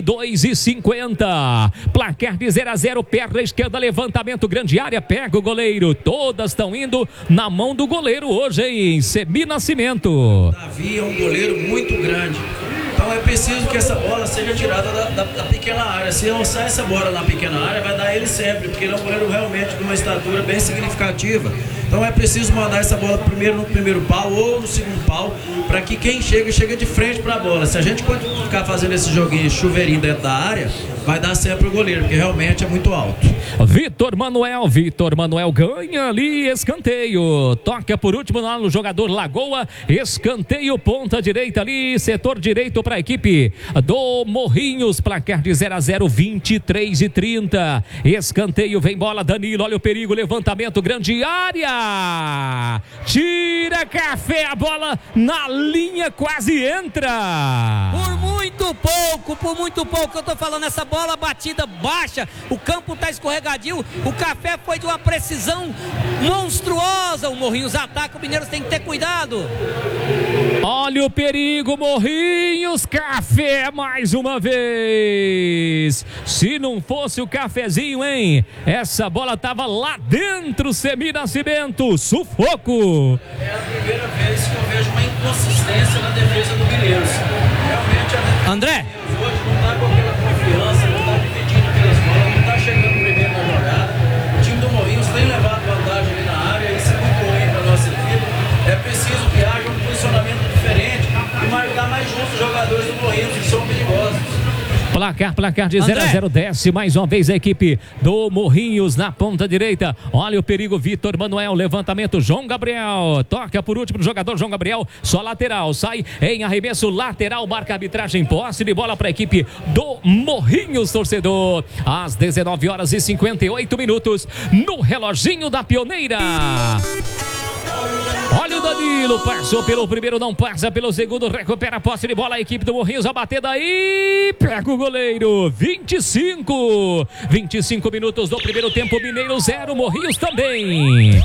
22h50, placar de 0-0, perna esquerda, levantamento, grande área, pega o goleiro, todas estão indo na mão do goleiro hoje, hein? Semi Nascimento. Davi é um goleiro muito grande. Então é preciso que essa bola seja tirada da pequena área. Se lançar essa bola na pequena área, vai dar ele sempre, porque ele é um goleiro realmente de uma estatura bem significativa. Então é preciso mandar essa bola primeiro no primeiro pau ou no segundo pau, para que quem chega de frente para a bola. Se a gente pode ficar fazendo esse joguinho chuveirinho dentro da área, vai dar sempre o goleiro, porque realmente é muito alto. Vitor Manuel ganha ali, escanteio, toca por último lá no jogador Lagoa, escanteio, ponta direita ali, setor direito para a equipe do Morrinhos, placar de 0-0, 23h30, escanteio, vem bola, Danilo, olha o perigo, levantamento, grande área, tira Café, a bola na linha, quase entra. Por muito pouco, eu tô falando, essa bola batida baixa, o campo tá escorregadio, o Café foi de uma precisão monstruosa, o Morrinhos ataca, o Mineiros tem que ter cuidado. Olha o perigo, Morrinhos, Café mais uma vez. Se não fosse o Cafezinho, hein? Essa bola tava lá dentro, Semi Nascimento, sufoco. É a primeira vez que eu vejo uma inconsistência na defesa do Mineiros. Realmente a defesa André hoje não tá com aquela confiança, não tá dividindo aquelas bolas, não tá chegando primeiro na jogada. O time do Morrinhos tem levado vantagem ali na área, isso é muito ruim para nossa equipe. É preciso que haja um posicionamento diferente e marcar mais juntos os jogadores do Morrinhos, que são perigosos. Placar de 0 a 0, desce mais uma vez a equipe do Morrinhos na ponta direita. Olha o perigo, Vitor Manuel, levantamento, João Gabriel, toca por último o jogador João Gabriel, só lateral, sai em arremesso lateral, marca a arbitragem, posse de bola para a equipe do Morrinhos, torcedor. Às 19 horas e 58 minutos, no reloginho da Pioneira. Olha o Danilo, passou pelo primeiro, não passa pelo segundo, recupera a posse de bola, a equipe do Morrinhos, a bater daí, pega o goleiro, 25 minutos do primeiro tempo, Mineiro 0, Morrinhos também.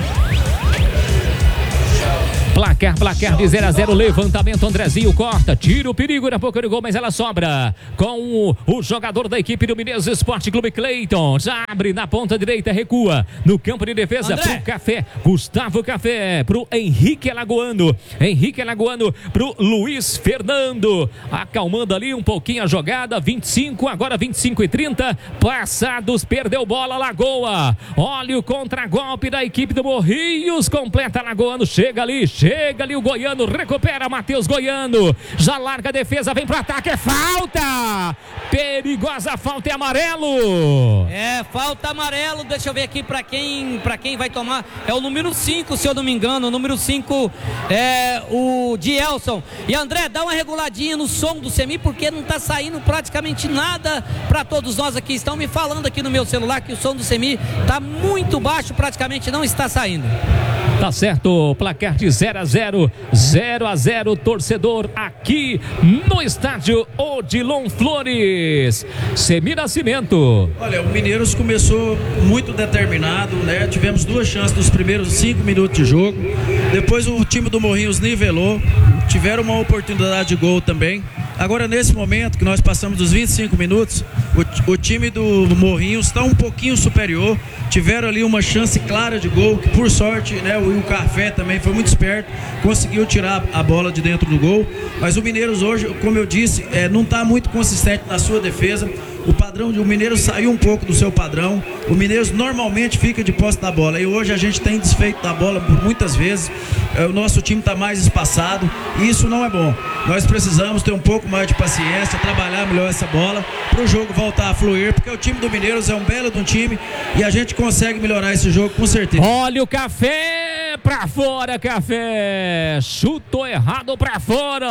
Placar de 0 a 0, levantamento, Andrezinho corta, tira o perigo, na boca do gol, mas ela sobra com o jogador da equipe do Mineiros Esporte Clube, Cleiton, já abre na ponta direita, recua no campo de defesa, pro Café, Gustavo Café, pro Henrique Alagoano, pro Luiz Fernando, acalmando ali um pouquinho a jogada, 25, agora 25 e 30, passados, perdeu bola, Lagoa, olha o contragolpe da equipe do Morrinhos, completa Alagoano, chega ali o Goiano, recupera Matheus Goiano, já larga a defesa, vem pro ataque, é falta, perigosa falta, é amarelo. É, falta amarelo, deixa eu ver aqui pra quem vai tomar, é o número 5, se eu não me engano, o número 5 é o Dielson. E André, dá uma reguladinha no som do Semi, porque não tá saindo praticamente nada pra todos nós aqui, estão me falando aqui no meu celular que o som do Semi tá muito baixo, praticamente não está saindo. Tá certo, placar de 0 a 0, torcedor aqui no estádio Odilon Flores. Semi Nascimento. Olha, o Mineiros começou muito determinado, né? Tivemos 2 chances nos primeiros 5 minutos de jogo. Depois o time do Morrinhos nivelou, tiveram uma oportunidade de gol também. Agora, nesse momento que nós passamos dos 25 minutos, o time do Morrinhos está um pouquinho superior. Tiveram ali uma chance clara de gol, que por sorte, né, o Café também foi muito esperto, conseguiu tirar a bola de dentro do gol. Mas o Mineiros hoje, como eu disse, não está muito consistente na sua defesa. O padrão do Mineiros saiu um pouco do seu padrão. O Mineiros normalmente fica de posse da bola e hoje a gente tem desfeito da bola por muitas vezes. O nosso time está mais espaçado e isso não é bom. Nós precisamos ter um pouco mais de paciência, trabalhar melhor essa bola para o jogo voltar a fluir, porque o time do Mineiros é um belo de um time e a gente consegue melhorar esse jogo com certeza. Olha o Café pra fora, Café, chutou errado pra fora.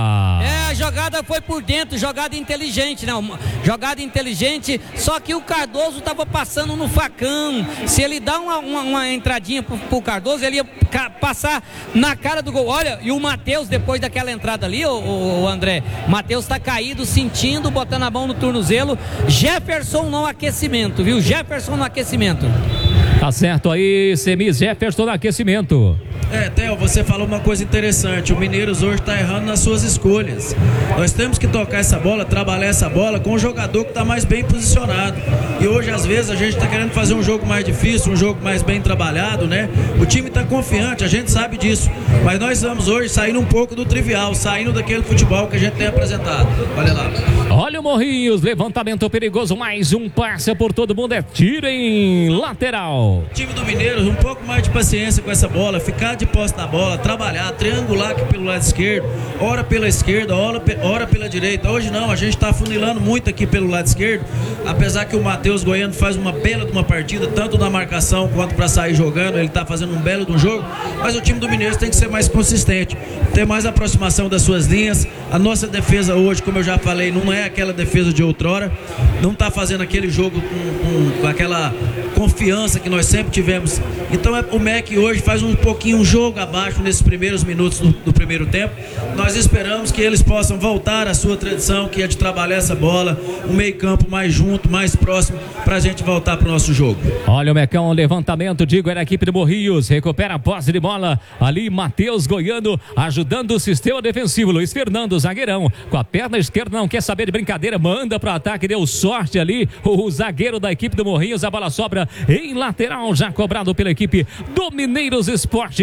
A jogada foi por dentro, jogada inteligente, não, jogada inteligente, só que o Cardoso tava passando no facão. Se ele dá uma entradinha pro Cardoso, ele ia passar na cara do gol. Olha, e o Matheus, depois daquela entrada ali, o André, Matheus tá caído, sentindo, botando a mão no tornozelo. Jefferson no aquecimento, viu? Jefferson no aquecimento. Tá certo aí, Semi, Jefferson no aquecimento. Theo, você falou uma coisa interessante. O Mineiros hoje está errando nas suas escolhas. Nós temos que tocar essa bola, trabalhar essa bola com o jogador que está mais bem posicionado. E hoje, às vezes, a gente está querendo fazer um jogo mais difícil, um jogo mais bem trabalhado, né? O time está confiante, a gente sabe disso. Mas nós estamos hoje saindo um pouco do trivial, saindo daquele futebol que a gente tem apresentado. Olha lá. Olha o Morrinhos, levantamento perigoso, mais um passe por todo mundo, é tiro em lateral. O time do Mineiros, um pouco mais de paciência com essa bola, ficar de posse da bola, trabalhar, triangular aqui pelo lado esquerdo, ora pela esquerda, ora pela direita. Hoje não, a gente está funilando muito aqui pelo lado esquerdo, apesar que o Matheus Goiano faz uma bela de uma partida, tanto na marcação quanto para sair jogando, ele está fazendo um belo de um jogo, mas o time do Mineiros tem que ser mais consistente, ter mais aproximação das suas linhas. A nossa defesa hoje, como eu já falei, não é aquela defesa de outrora, não está fazendo aquele jogo com aquela confiança que nós sempre tivemos. Então o MEC hoje faz um pouquinho um jogo abaixo nesses primeiros minutos do primeiro tempo. Nós esperamos que eles possam voltar à sua tradição, que é de trabalhar essa bola, um meio campo mais junto, mais próximo, para a gente voltar para o nosso jogo. Olha o Mecão, levantamento, digo, era a equipe do Morrinhos, recupera a posse de bola, ali Matheus Goiano, ajudando o sistema defensivo, Luiz Fernando, zagueirão, com a perna esquerda, não quer saber de brincadeira, manda para o ataque, deu sorte ali, o zagueiro da equipe do Morrinhos, a bola sobra em lateral, já cobrado pela equipe do Mineiros Esporte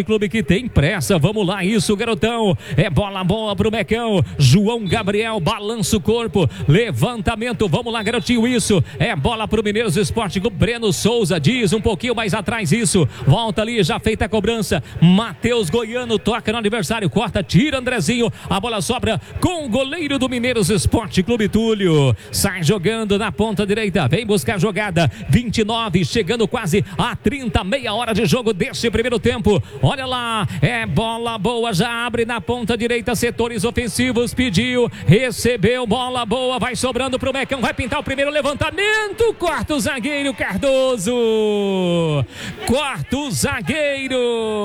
Clube que tem pressa. Vamos lá, isso, garotão. É bola boa pro Mecão. João Gabriel balança o corpo. Levantamento. Vamos lá, garotinho, isso. É bola pro Mineiros Esporte Clube. Breno Souza diz um pouquinho mais atrás isso. Volta ali, já feita a cobrança. Matheus Goiano toca no adversário. Corta, tira Andrezinho. A bola sobra com o goleiro do Mineiros Esporte Clube, Túlio. Sai jogando na ponta direita. Vem buscar a jogada. 29, chegando quase a 30, meia hora de jogo deste primeiro tempo. Olha lá, é bola boa, já abre na ponta direita, setores ofensivos, pediu, recebeu, bola boa, vai sobrando pro Mecão, vai pintar o primeiro levantamento, corta o zagueiro Cardoso, corta o zagueiro,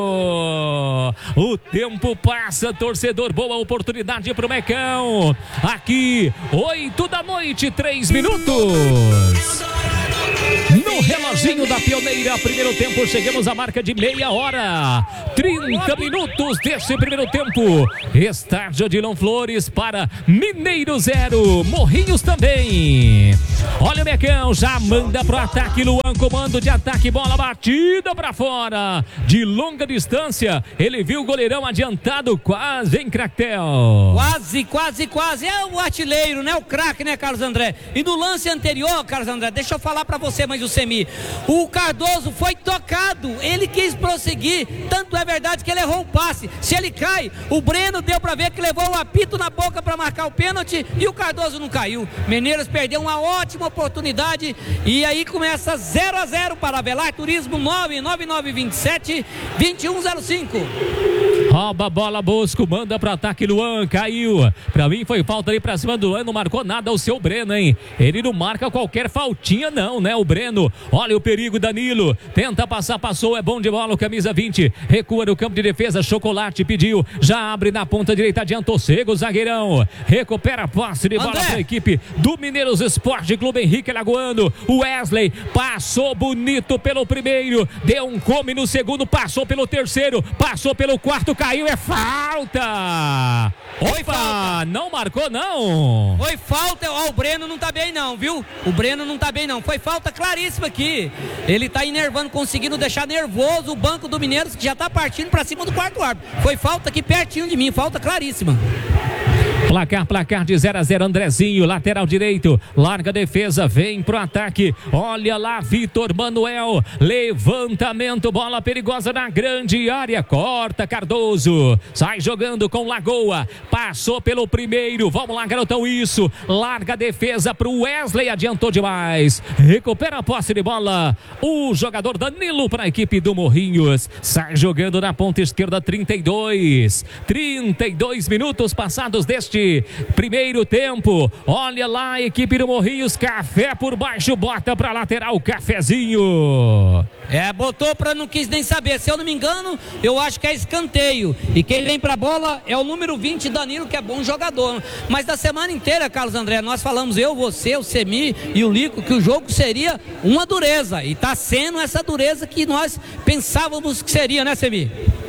o tempo passa, torcedor, boa oportunidade pro Mecão, aqui, 8 da noite, 3 minutos. No reloginho da Pioneira, primeiro tempo, chegamos à marca de meia hora. 30 minutos desse primeiro tempo. Estádio Odilon Flores para Mineiro 0, Morrinhos também. Olha o Mecão, já manda pro ataque, Luan, comando de ataque, bola batida para fora. De longa distância, ele viu o goleirão adiantado, quase em Cractel. Quase. É o artilheiro, né? O craque, né, Carlos André? E no lance anterior, Carlos André, deixa eu falar para você, mas o Semi, o Cardoso foi tocado, ele quis prosseguir, tanto é verdade que ele errou o passe. Se ele cai, o Breno deu para ver que levou o apito na boca para marcar o pênalti e o Cardoso não caiu. Mineiros perdeu uma ótima oportunidade e aí começa 0-0 para Avelar Turismo. 99927-2105. Rouba a bola, Bosco, manda para ataque, Luan, caiu. Para mim foi falta ali para cima do Luan, não marcou nada o seu Breno, hein? Ele não marca qualquer faltinha não, né, o Breno. Olha o perigo, Danilo, tenta passar, passou, é bom de bola, o camisa 20, recua no campo de defesa, Chocolate pediu, já abre na ponta direita, adiantou, cega o zagueirão, recupera a posse de bola para a equipe do Mineiros Esporte Clube. Henrique Lagoano, o Wesley passou bonito pelo primeiro, deu um come no segundo, passou pelo terceiro, passou pelo quarto, caiu, é falta. Opa, não marcou não. Foi falta, ó, o Breno não tá bem não, viu? O Breno não tá bem não, foi falta claríssima aqui. Ele tá enervando, conseguindo deixar nervoso o banco do Mineiros, que já tá partindo pra cima do quarto árbitro. Foi falta aqui pertinho de mim, falta claríssima. Placar de 0-0, Andrezinho, lateral direito, larga a defesa, vem pro ataque, olha lá, Vitor Manuel, levantamento, bola perigosa na grande área, corta Cardoso, sai jogando com Lagoa, passou pelo primeiro, vamos lá, garotão, isso, larga a defesa pro Wesley, adiantou demais, recupera a posse de bola, o jogador Danilo para a equipe do Morrinhos, sai jogando na ponta esquerda, 32 minutos passados deste primeiro tempo, olha lá a equipe do Morrinhos, Café por baixo, bota pra lateral, Cafezinho. Botou pra não quis nem saber, se eu não me engano, eu acho que é escanteio, e quem vem pra bola é o número 20, Danilo, que é bom jogador, mas da semana inteira, Carlos André, nós falamos, eu, você, o Semi e o Lico, que o jogo seria uma dureza, e tá sendo essa dureza que nós pensávamos que seria, né, Semi?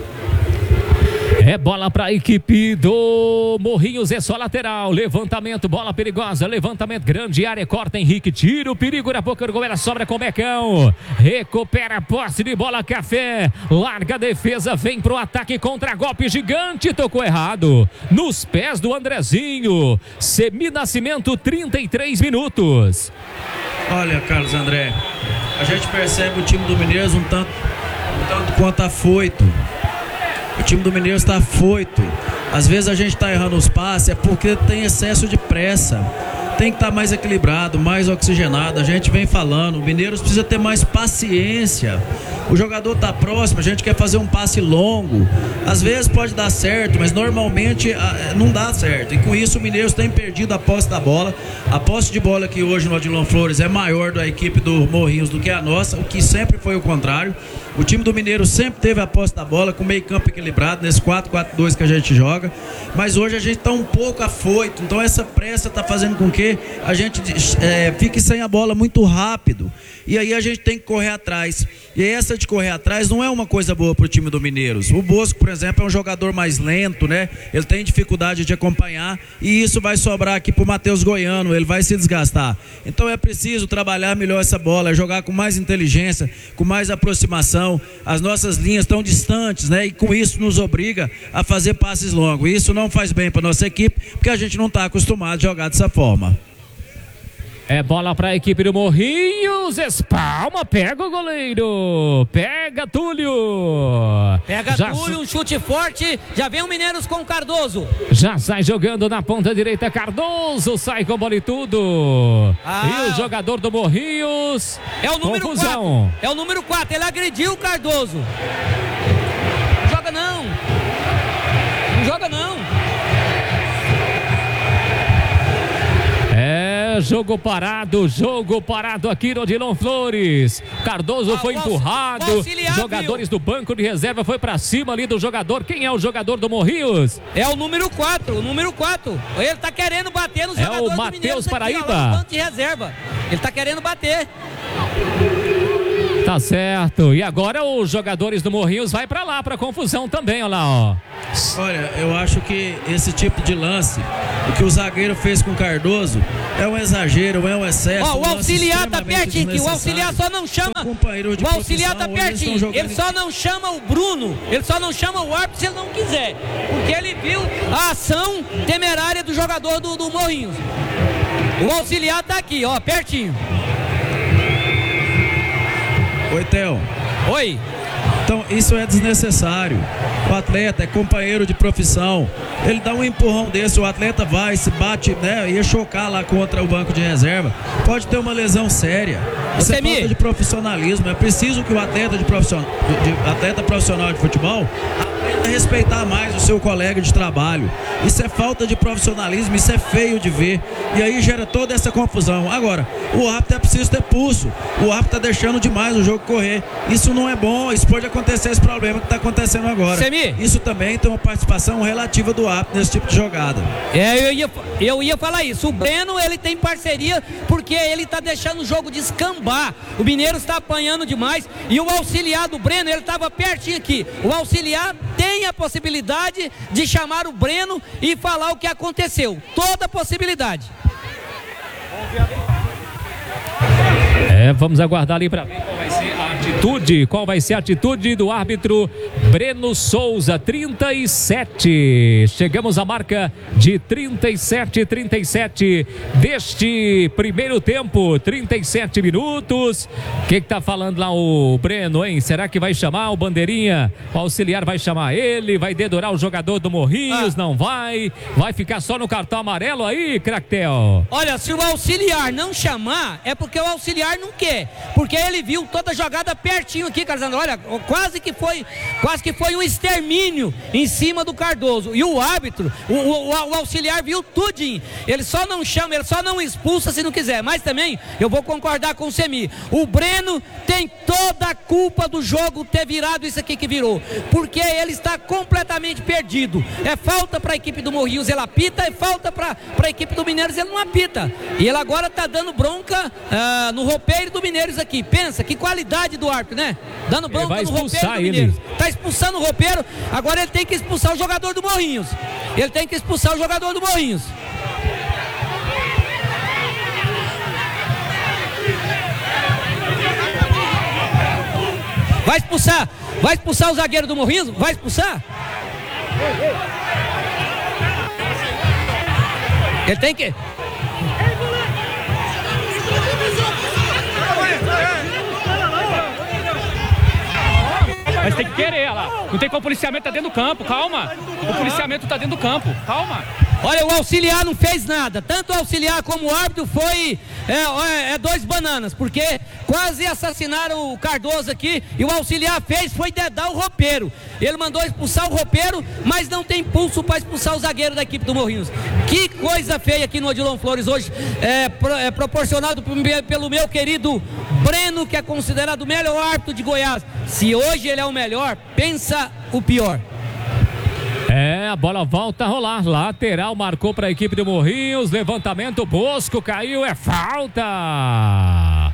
É bola para a equipe do Morrinhos, é só lateral, levantamento, bola perigosa, levantamento, grande área, corta Henrique, tira o perigo, na boca do gol, ela sobra com o Mecão, recupera a posse de bola, Café, larga a defesa, vem pro ataque, contra golpe gigante, tocou errado, nos pés do Andrezinho, Semi Nascimento, 33 minutos. Olha, Carlos André, a gente percebe o time do Mineiros um tanto quanto afoito. O time do Mineiro está afoito. Às vezes a gente está errando os passes, é porque tem excesso de pressa. Tem que estar mais equilibrado, mais oxigenado. A gente vem falando, o Mineiros precisa ter mais paciência. O jogador está próximo, a gente quer fazer um passe longo. Às vezes pode dar certo, mas normalmente não dá certo. E com isso o Mineiros tem perdido a posse da bola. A posse de bola aqui hoje no Odilon Flores é maior da equipe do Morrinhos do que a nossa, o que sempre foi o contrário. O time do Mineiro sempre teve a posse da bola, com meio campo equilibrado, nesse 4-4-2 que a gente joga. Mas hoje a gente está um pouco afoito, então essa pressa está fazendo com que a gente fique sem a bola muito rápido. E aí a gente tem que correr atrás. E essa de correr atrás não é uma coisa boa para o time do Mineiros. O Bosco, por exemplo, é um jogador mais lento, né? Ele tem dificuldade de acompanhar e isso vai sobrar aqui para o Matheus Goiano, ele vai se desgastar. Então é preciso trabalhar melhor essa bola, jogar com mais inteligência, com mais aproximação. marcação, as nossas linhas estão distantes, né? E com isso nos obriga a fazer passes longos. E isso não faz bem para nossa equipe, porque a gente não está acostumado a jogar dessa forma. É bola para a equipe do Morrinhos, espalma, pega o goleiro, pega Túlio. Pega Túlio, um chute forte, já vem o Mineiros com o Cardoso. Já sai jogando na ponta direita, Cardoso, sai com bola e tudo. E o jogador do Morrinhos, é o número confusão. 4, é o número 4, ele agrediu o Cardoso. Não joga não, não joga não. Jogo parado aqui no Odilon Flores. Cardoso foi empurrado. Jogadores do banco de reserva foi pra cima ali do jogador. Quem é o jogador do Morrinhos? É o número 4, o número 4. Ele tá querendo bater nos jogadores do Mineiros. É o Matheus Paraíba. Aqui, ó, banco de reserva. Ele tá querendo bater. Tá certo. E agora os jogadores do Morrinhos vai pra lá, pra confusão também, olha lá, ó. Olha, eu acho que esse tipo de lance, o que o zagueiro fez com o Cardoso, é um exagero, é um excesso. Ó, o auxiliar tá pertinho aqui, o auxiliar só não chama. O auxiliar tá pertinho, ele só não chama o Bruno, ele só não chama o árbitro se ele não quiser. Porque ele viu a ação temerária do jogador do Morrinhos. O auxiliar tá aqui, ó, pertinho. Oi, Theo. Oi. Então isso é desnecessário. O atleta é companheiro de profissão. Ele dá um empurrão desse, o atleta vai, se bate, né? Ia chocar lá contra o banco de reserva. Pode ter uma lesão séria. Isso é falta de profissionalismo. É preciso que o atleta profissional de futebol aprenda a respeitar mais o seu colega de trabalho. Isso é falta de profissionalismo, isso é feio de ver. E aí gera toda essa confusão. Agora, o árbitro é preciso ter pulso. O árbitro está deixando demais o jogo correr. Isso não é bom, isso pode acontecer esse problema que está acontecendo agora. Isso também tem uma participação relativa do árbitro nesse tipo de jogada. Eu ia falar isso. O Breno, ele tem parceria porque ele está deixando o jogo descambar. O Mineiro está apanhando demais e o auxiliar do Breno, ele estava pertinho aqui. O auxiliar tem a possibilidade de chamar o Breno e falar o que aconteceu. Toda a possibilidade. Vamos aguardar ali para ver qual vai ser a atitude. Qual vai ser a atitude do árbitro Breno Souza, 37. Chegamos à marca de 37 deste primeiro tempo, 37 minutos. O que tá falando lá o Breno, hein? Será que vai chamar o bandeirinha? O auxiliar vai chamar ele? Vai dedurar o jogador do Morrinhos? Não vai? Vai ficar só no cartão amarelo aí, Cractel? Olha, se o auxiliar não chamar, é porque o auxiliar não quer. Porque ele viu toda a jogada pertinho aqui, Carlos. Olha, quase que foi um extermínio em cima do Cardoso. E o árbitro, o auxiliar viu tudinho. Ele só não chama, ele só não expulsa se não quiser. Mas também eu vou concordar com o Semi. O Breno tem toda a culpa do jogo ter virado isso aqui que virou. Porque ele está completamente perdido. É falta para a equipe do Morrinhos, ele apita. É falta para a equipe do Mineiros, ele não apita. E ele agora está dando bronca no roupeiro do Mineiros aqui. Pensa, que qualidade do árbitro, né? Dando bronca no roupeiro do Mineiros. Tá expulsando o roupeiro, agora ele tem que expulsar o jogador do Morrinhos. Ele tem que expulsar o jogador do Morrinhos. Vai expulsar o zagueiro do Morrinhos? Vai expulsar? Ele tem que... Mas tem que querer lá. Não tem como, o policiamento tá dentro do campo, calma. O policiamento tá dentro do campo, calma. Olha, o auxiliar não fez nada. Tanto o auxiliar como o árbitro foi dois bananas, porque quase assassinaram o Cardoso aqui. E o auxiliar foi dedar o roupeiro. Ele mandou expulsar o roupeiro, mas não tem pulso para expulsar o zagueiro da equipe do Morrinhos. Que coisa feia aqui no Odilon Flores hoje, proporcionado pelo meu querido Breno, que é considerado o melhor árbitro de Goiás. Se hoje ele é o melhor, pensa o pior. A bola volta a rolar. Lateral marcou para a equipe do Morrinhos. Levantamento, Bosco caiu, é falta.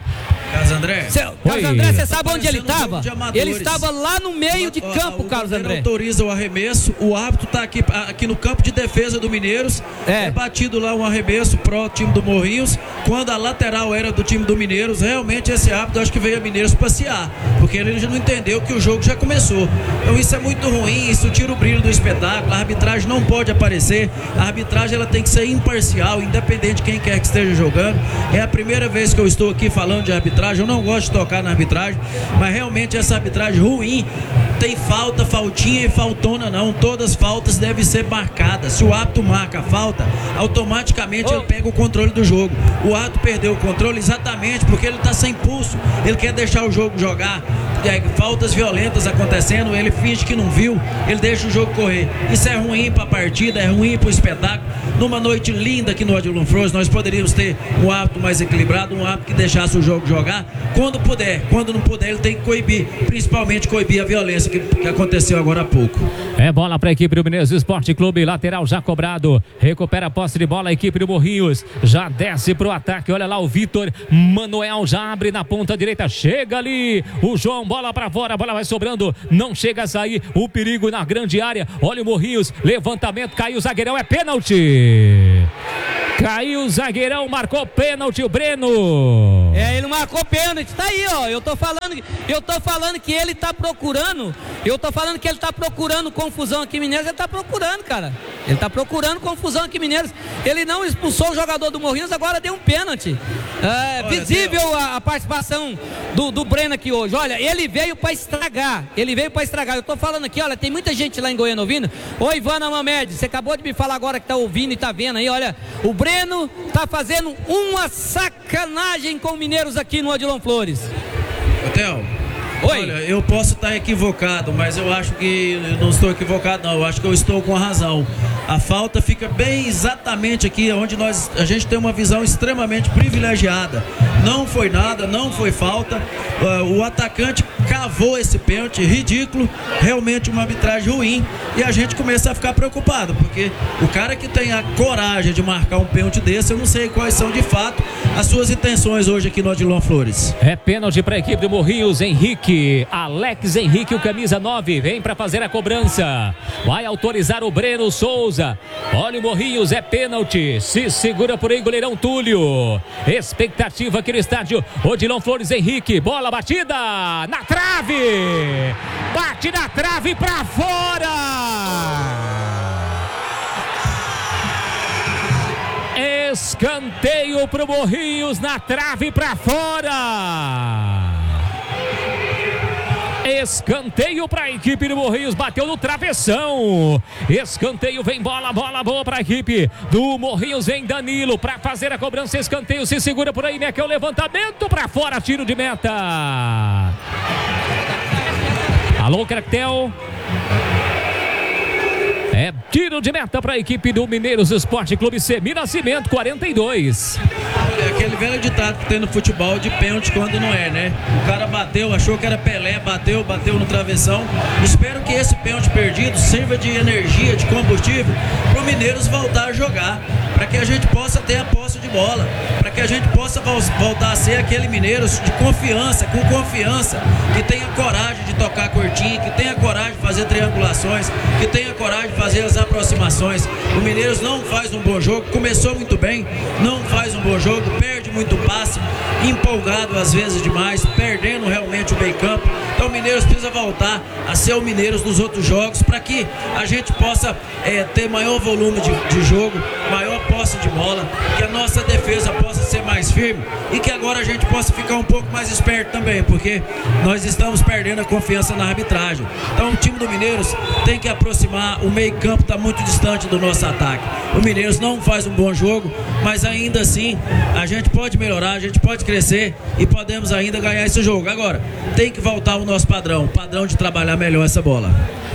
Carlos André. Carlos André, você sabe onde ele estava? Ele estava lá no meio de campo, Carlos André. Autoriza o arremesso, o árbitro está aqui no campo de defesa do Mineiros. É batido lá um arremesso pro time do Morrinhos. Quando a lateral era do time do Mineiros, realmente esse árbitro acho que veio a Mineiros passear, porque ele já não entendeu que o jogo já começou. Então isso é muito ruim, isso tira o brilho do espetáculo. A arbitragem não pode aparecer. A arbitragem ela tem que ser imparcial, independente de quem quer que esteja jogando. É a primeira vez que eu estou aqui falando de arbitragem. Eu não gosto de tocar na arbitragem, mas realmente essa arbitragem ruim. Tem falta, faltinha e faltona não. Todas as faltas devem ser marcadas. Se o árbitro marca a falta, automaticamente ele pega o controle do jogo. O árbitro perdeu o controle exatamente porque ele está sem pulso. Ele quer deixar o jogo jogar. Faltas violentas acontecendo, ele finge que não viu, ele deixa o jogo correr. Isso é ruim para a partida, é ruim para o espetáculo. Numa noite linda aqui no Odilon Flores, nós poderíamos ter um árbitro mais equilibrado, um árbitro que deixasse o jogo jogar quando puder. Quando não puder, ele tem que coibir, principalmente coibir a violência que aconteceu agora há pouco. É bola para a equipe do Mineiros Esporte Clube, lateral já cobrado, recupera a posse de bola a equipe do Morrinhos, já desce pro ataque, olha lá o Vitor Manuel, já abre na ponta direita, chega ali o João, bola para fora, a bola vai sobrando, não chega a sair, o perigo na grande área, olha o Morrinhos, levantamento, caiu o zagueirão, é pênalti. Caiu o zagueirão, marcou pênalti o Breno. Ele marcou pênalti, tá aí, ó. Eu tô falando que ele tá procurando. Confusão aqui em Mineiros, ele tá procurando, cara. Ele tá procurando confusão aqui em Mineiros. Ele não expulsou o jogador do Morrinhos, agora deu um pênalti. Visível a participação do Breno aqui hoje. Olha, ele veio pra estragar. Eu tô falando aqui, olha, tem muita gente lá em Goiânia ouvindo. Ô, Ivana Mamed, você acabou de me falar agora que tá ouvindo e tá vendo aí, olha. O Breno tá fazendo uma sacanagem com o Mineiros aqui no Odilon Flores. Theo, olha, eu posso estar equivocado, mas eu acho que eu não estou equivocado não, eu acho que eu estou com razão. A falta fica bem exatamente aqui onde a gente tem uma visão extremamente privilegiada. Não foi nada, não foi falta. O atacante cavou esse pênalti, ridículo, realmente uma arbitragem ruim, e a gente começa a ficar preocupado, porque o cara que tem a coragem de marcar um pênalti desse, eu não sei quais são de fato as suas intenções hoje aqui no Odilon Flores. É pênalti para a equipe do Morrinhos, Henrique, Alex Henrique, o camisa 9, vem para fazer a cobrança, vai autorizar o Breno Souza, olha o Morrinhos, é pênalti, se segura por aí goleirão Túlio, expectativa aqui no estádio Odilon Flores, Henrique, bola batida na trave, bate na trave pra fora, escanteio pro Morrinhos, na trave pra fora, escanteio para a equipe do Morrinhos, bateu no travessão, escanteio, vem bola boa para a equipe do Morrinhos, vem Danilo para fazer a cobrança, escanteio, se segura por aí, né, que é o levantamento para fora, tiro de meta. Alô, Cractel. É tiro de meta para a equipe do Mineiros Esporte Clube, Semi Nascimento, 42. É aquele velho ditado que tem no futebol de pênalti quando não é, né? O cara bateu, achou que era Pelé, bateu no travessão. Espero que esse pênalti perdido sirva de energia, de combustível para o Mineiros voltar a jogar, para que a gente possa ter a posse de bola, para que a gente possa voltar a ser aquele Mineiros de confiança, com confiança, que tenha coragem de tocar curtinho, que tenha coragem de fazer triangulações, que tenha coragem de fazer as aproximações. O Mineiros não faz um bom jogo, começou muito bem, não faz um bom jogo, perde muito passe, empolgado às vezes demais, perdendo realmente o meio campo. Então o Mineiros precisa voltar a ser o Mineiros dos outros jogos, para que a gente possa ter maior volume de jogo, maior posse de bola, que a nossa defesa possa ser mais firme e que agora a gente possa ficar um pouco mais esperto também, porque nós estamos perdendo a confiança na arbitragem. Então o time do Mineiros tem que aproximar, o meio campo está muito distante do nosso ataque. O Mineiros não faz um bom jogo, mas ainda assim a gente pode melhorar, a gente pode crescer e podemos ainda ganhar esse jogo. Agora, tem que voltar ao nosso padrão de trabalhar melhor essa bola.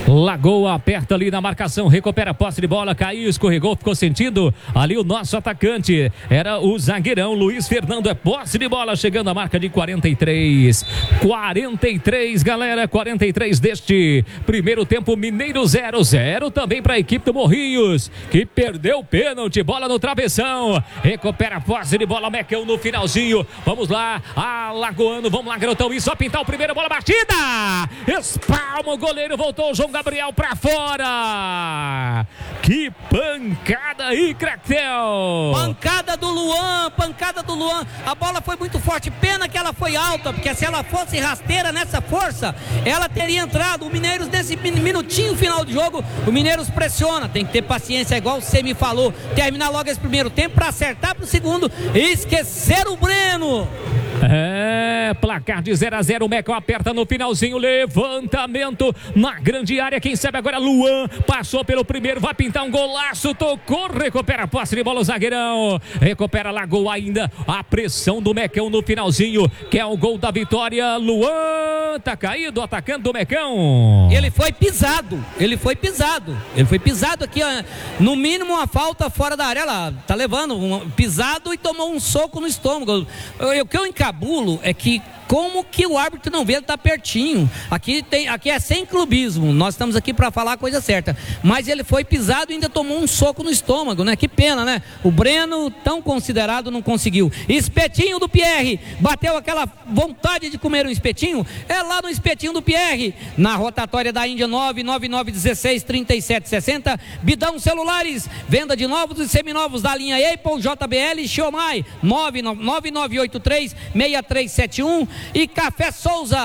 Lagoa aperta ali na marcação, recupera a posse de bola, caiu, escorregou, ficou sentindo ali o nosso atacante, era o zagueirão Luiz Fernando. É posse de bola, chegando à marca de 43, galera, 43 deste primeiro tempo. Mineiro 0-0, também para a equipe do Morrinhos, que perdeu o pênalti, bola no travessão, recupera a posse de bola, Mecão no finalzinho. Vamos lá, Alagoano, vamos lá, garotão, e só pintar o primeiro, bola batida, espalma o goleiro, voltou o João Gabriel pra fora. Que pancada aí, Cractel. Pancada do Luan. A bola foi muito forte, pena que ela foi alta, porque se ela fosse rasteira nessa força, ela teria entrado. O Mineiros, nesse minutinho final de jogo, o Mineiros pressiona, tem que ter paciência, igual você me falou, terminar logo esse primeiro tempo pra acertar pro segundo e esquecer o Breno. Placar de 0-0, o Mecão aperta no finalzinho, levantamento na grande área, quem sabe agora Luan, passou pelo primeiro, vai pintar um golaço, tocou, recupera a posse de bola o zagueirão, recupera Lagoa ainda, a pressão do Mecão no finalzinho, que é o gol da vitória. Luan tá caído, atacante do Mecão. Ele foi pisado aqui, ó, no mínimo uma falta fora da área, lá, tá levando pisado e tomou um soco no estômago. O que eu encabulo é que como que o árbitro não vê, ele tá pertinho. Aqui é sem clubismo, nós estamos aqui para falar a coisa certa, mas ele foi pisado e ainda tomou um soco no estômago, né? Que pena, né? O Breno, tão considerado, não conseguiu. Espetinho do Pierre, bateu aquela vontade de comer um espetinho, é lá no espetinho do Pierre, na rotatória da Índia, 999163760. Bidão Celulares, venda de novos e seminovos da linha Apple, JBL, Xiaomi, 998836371. E Café Souza,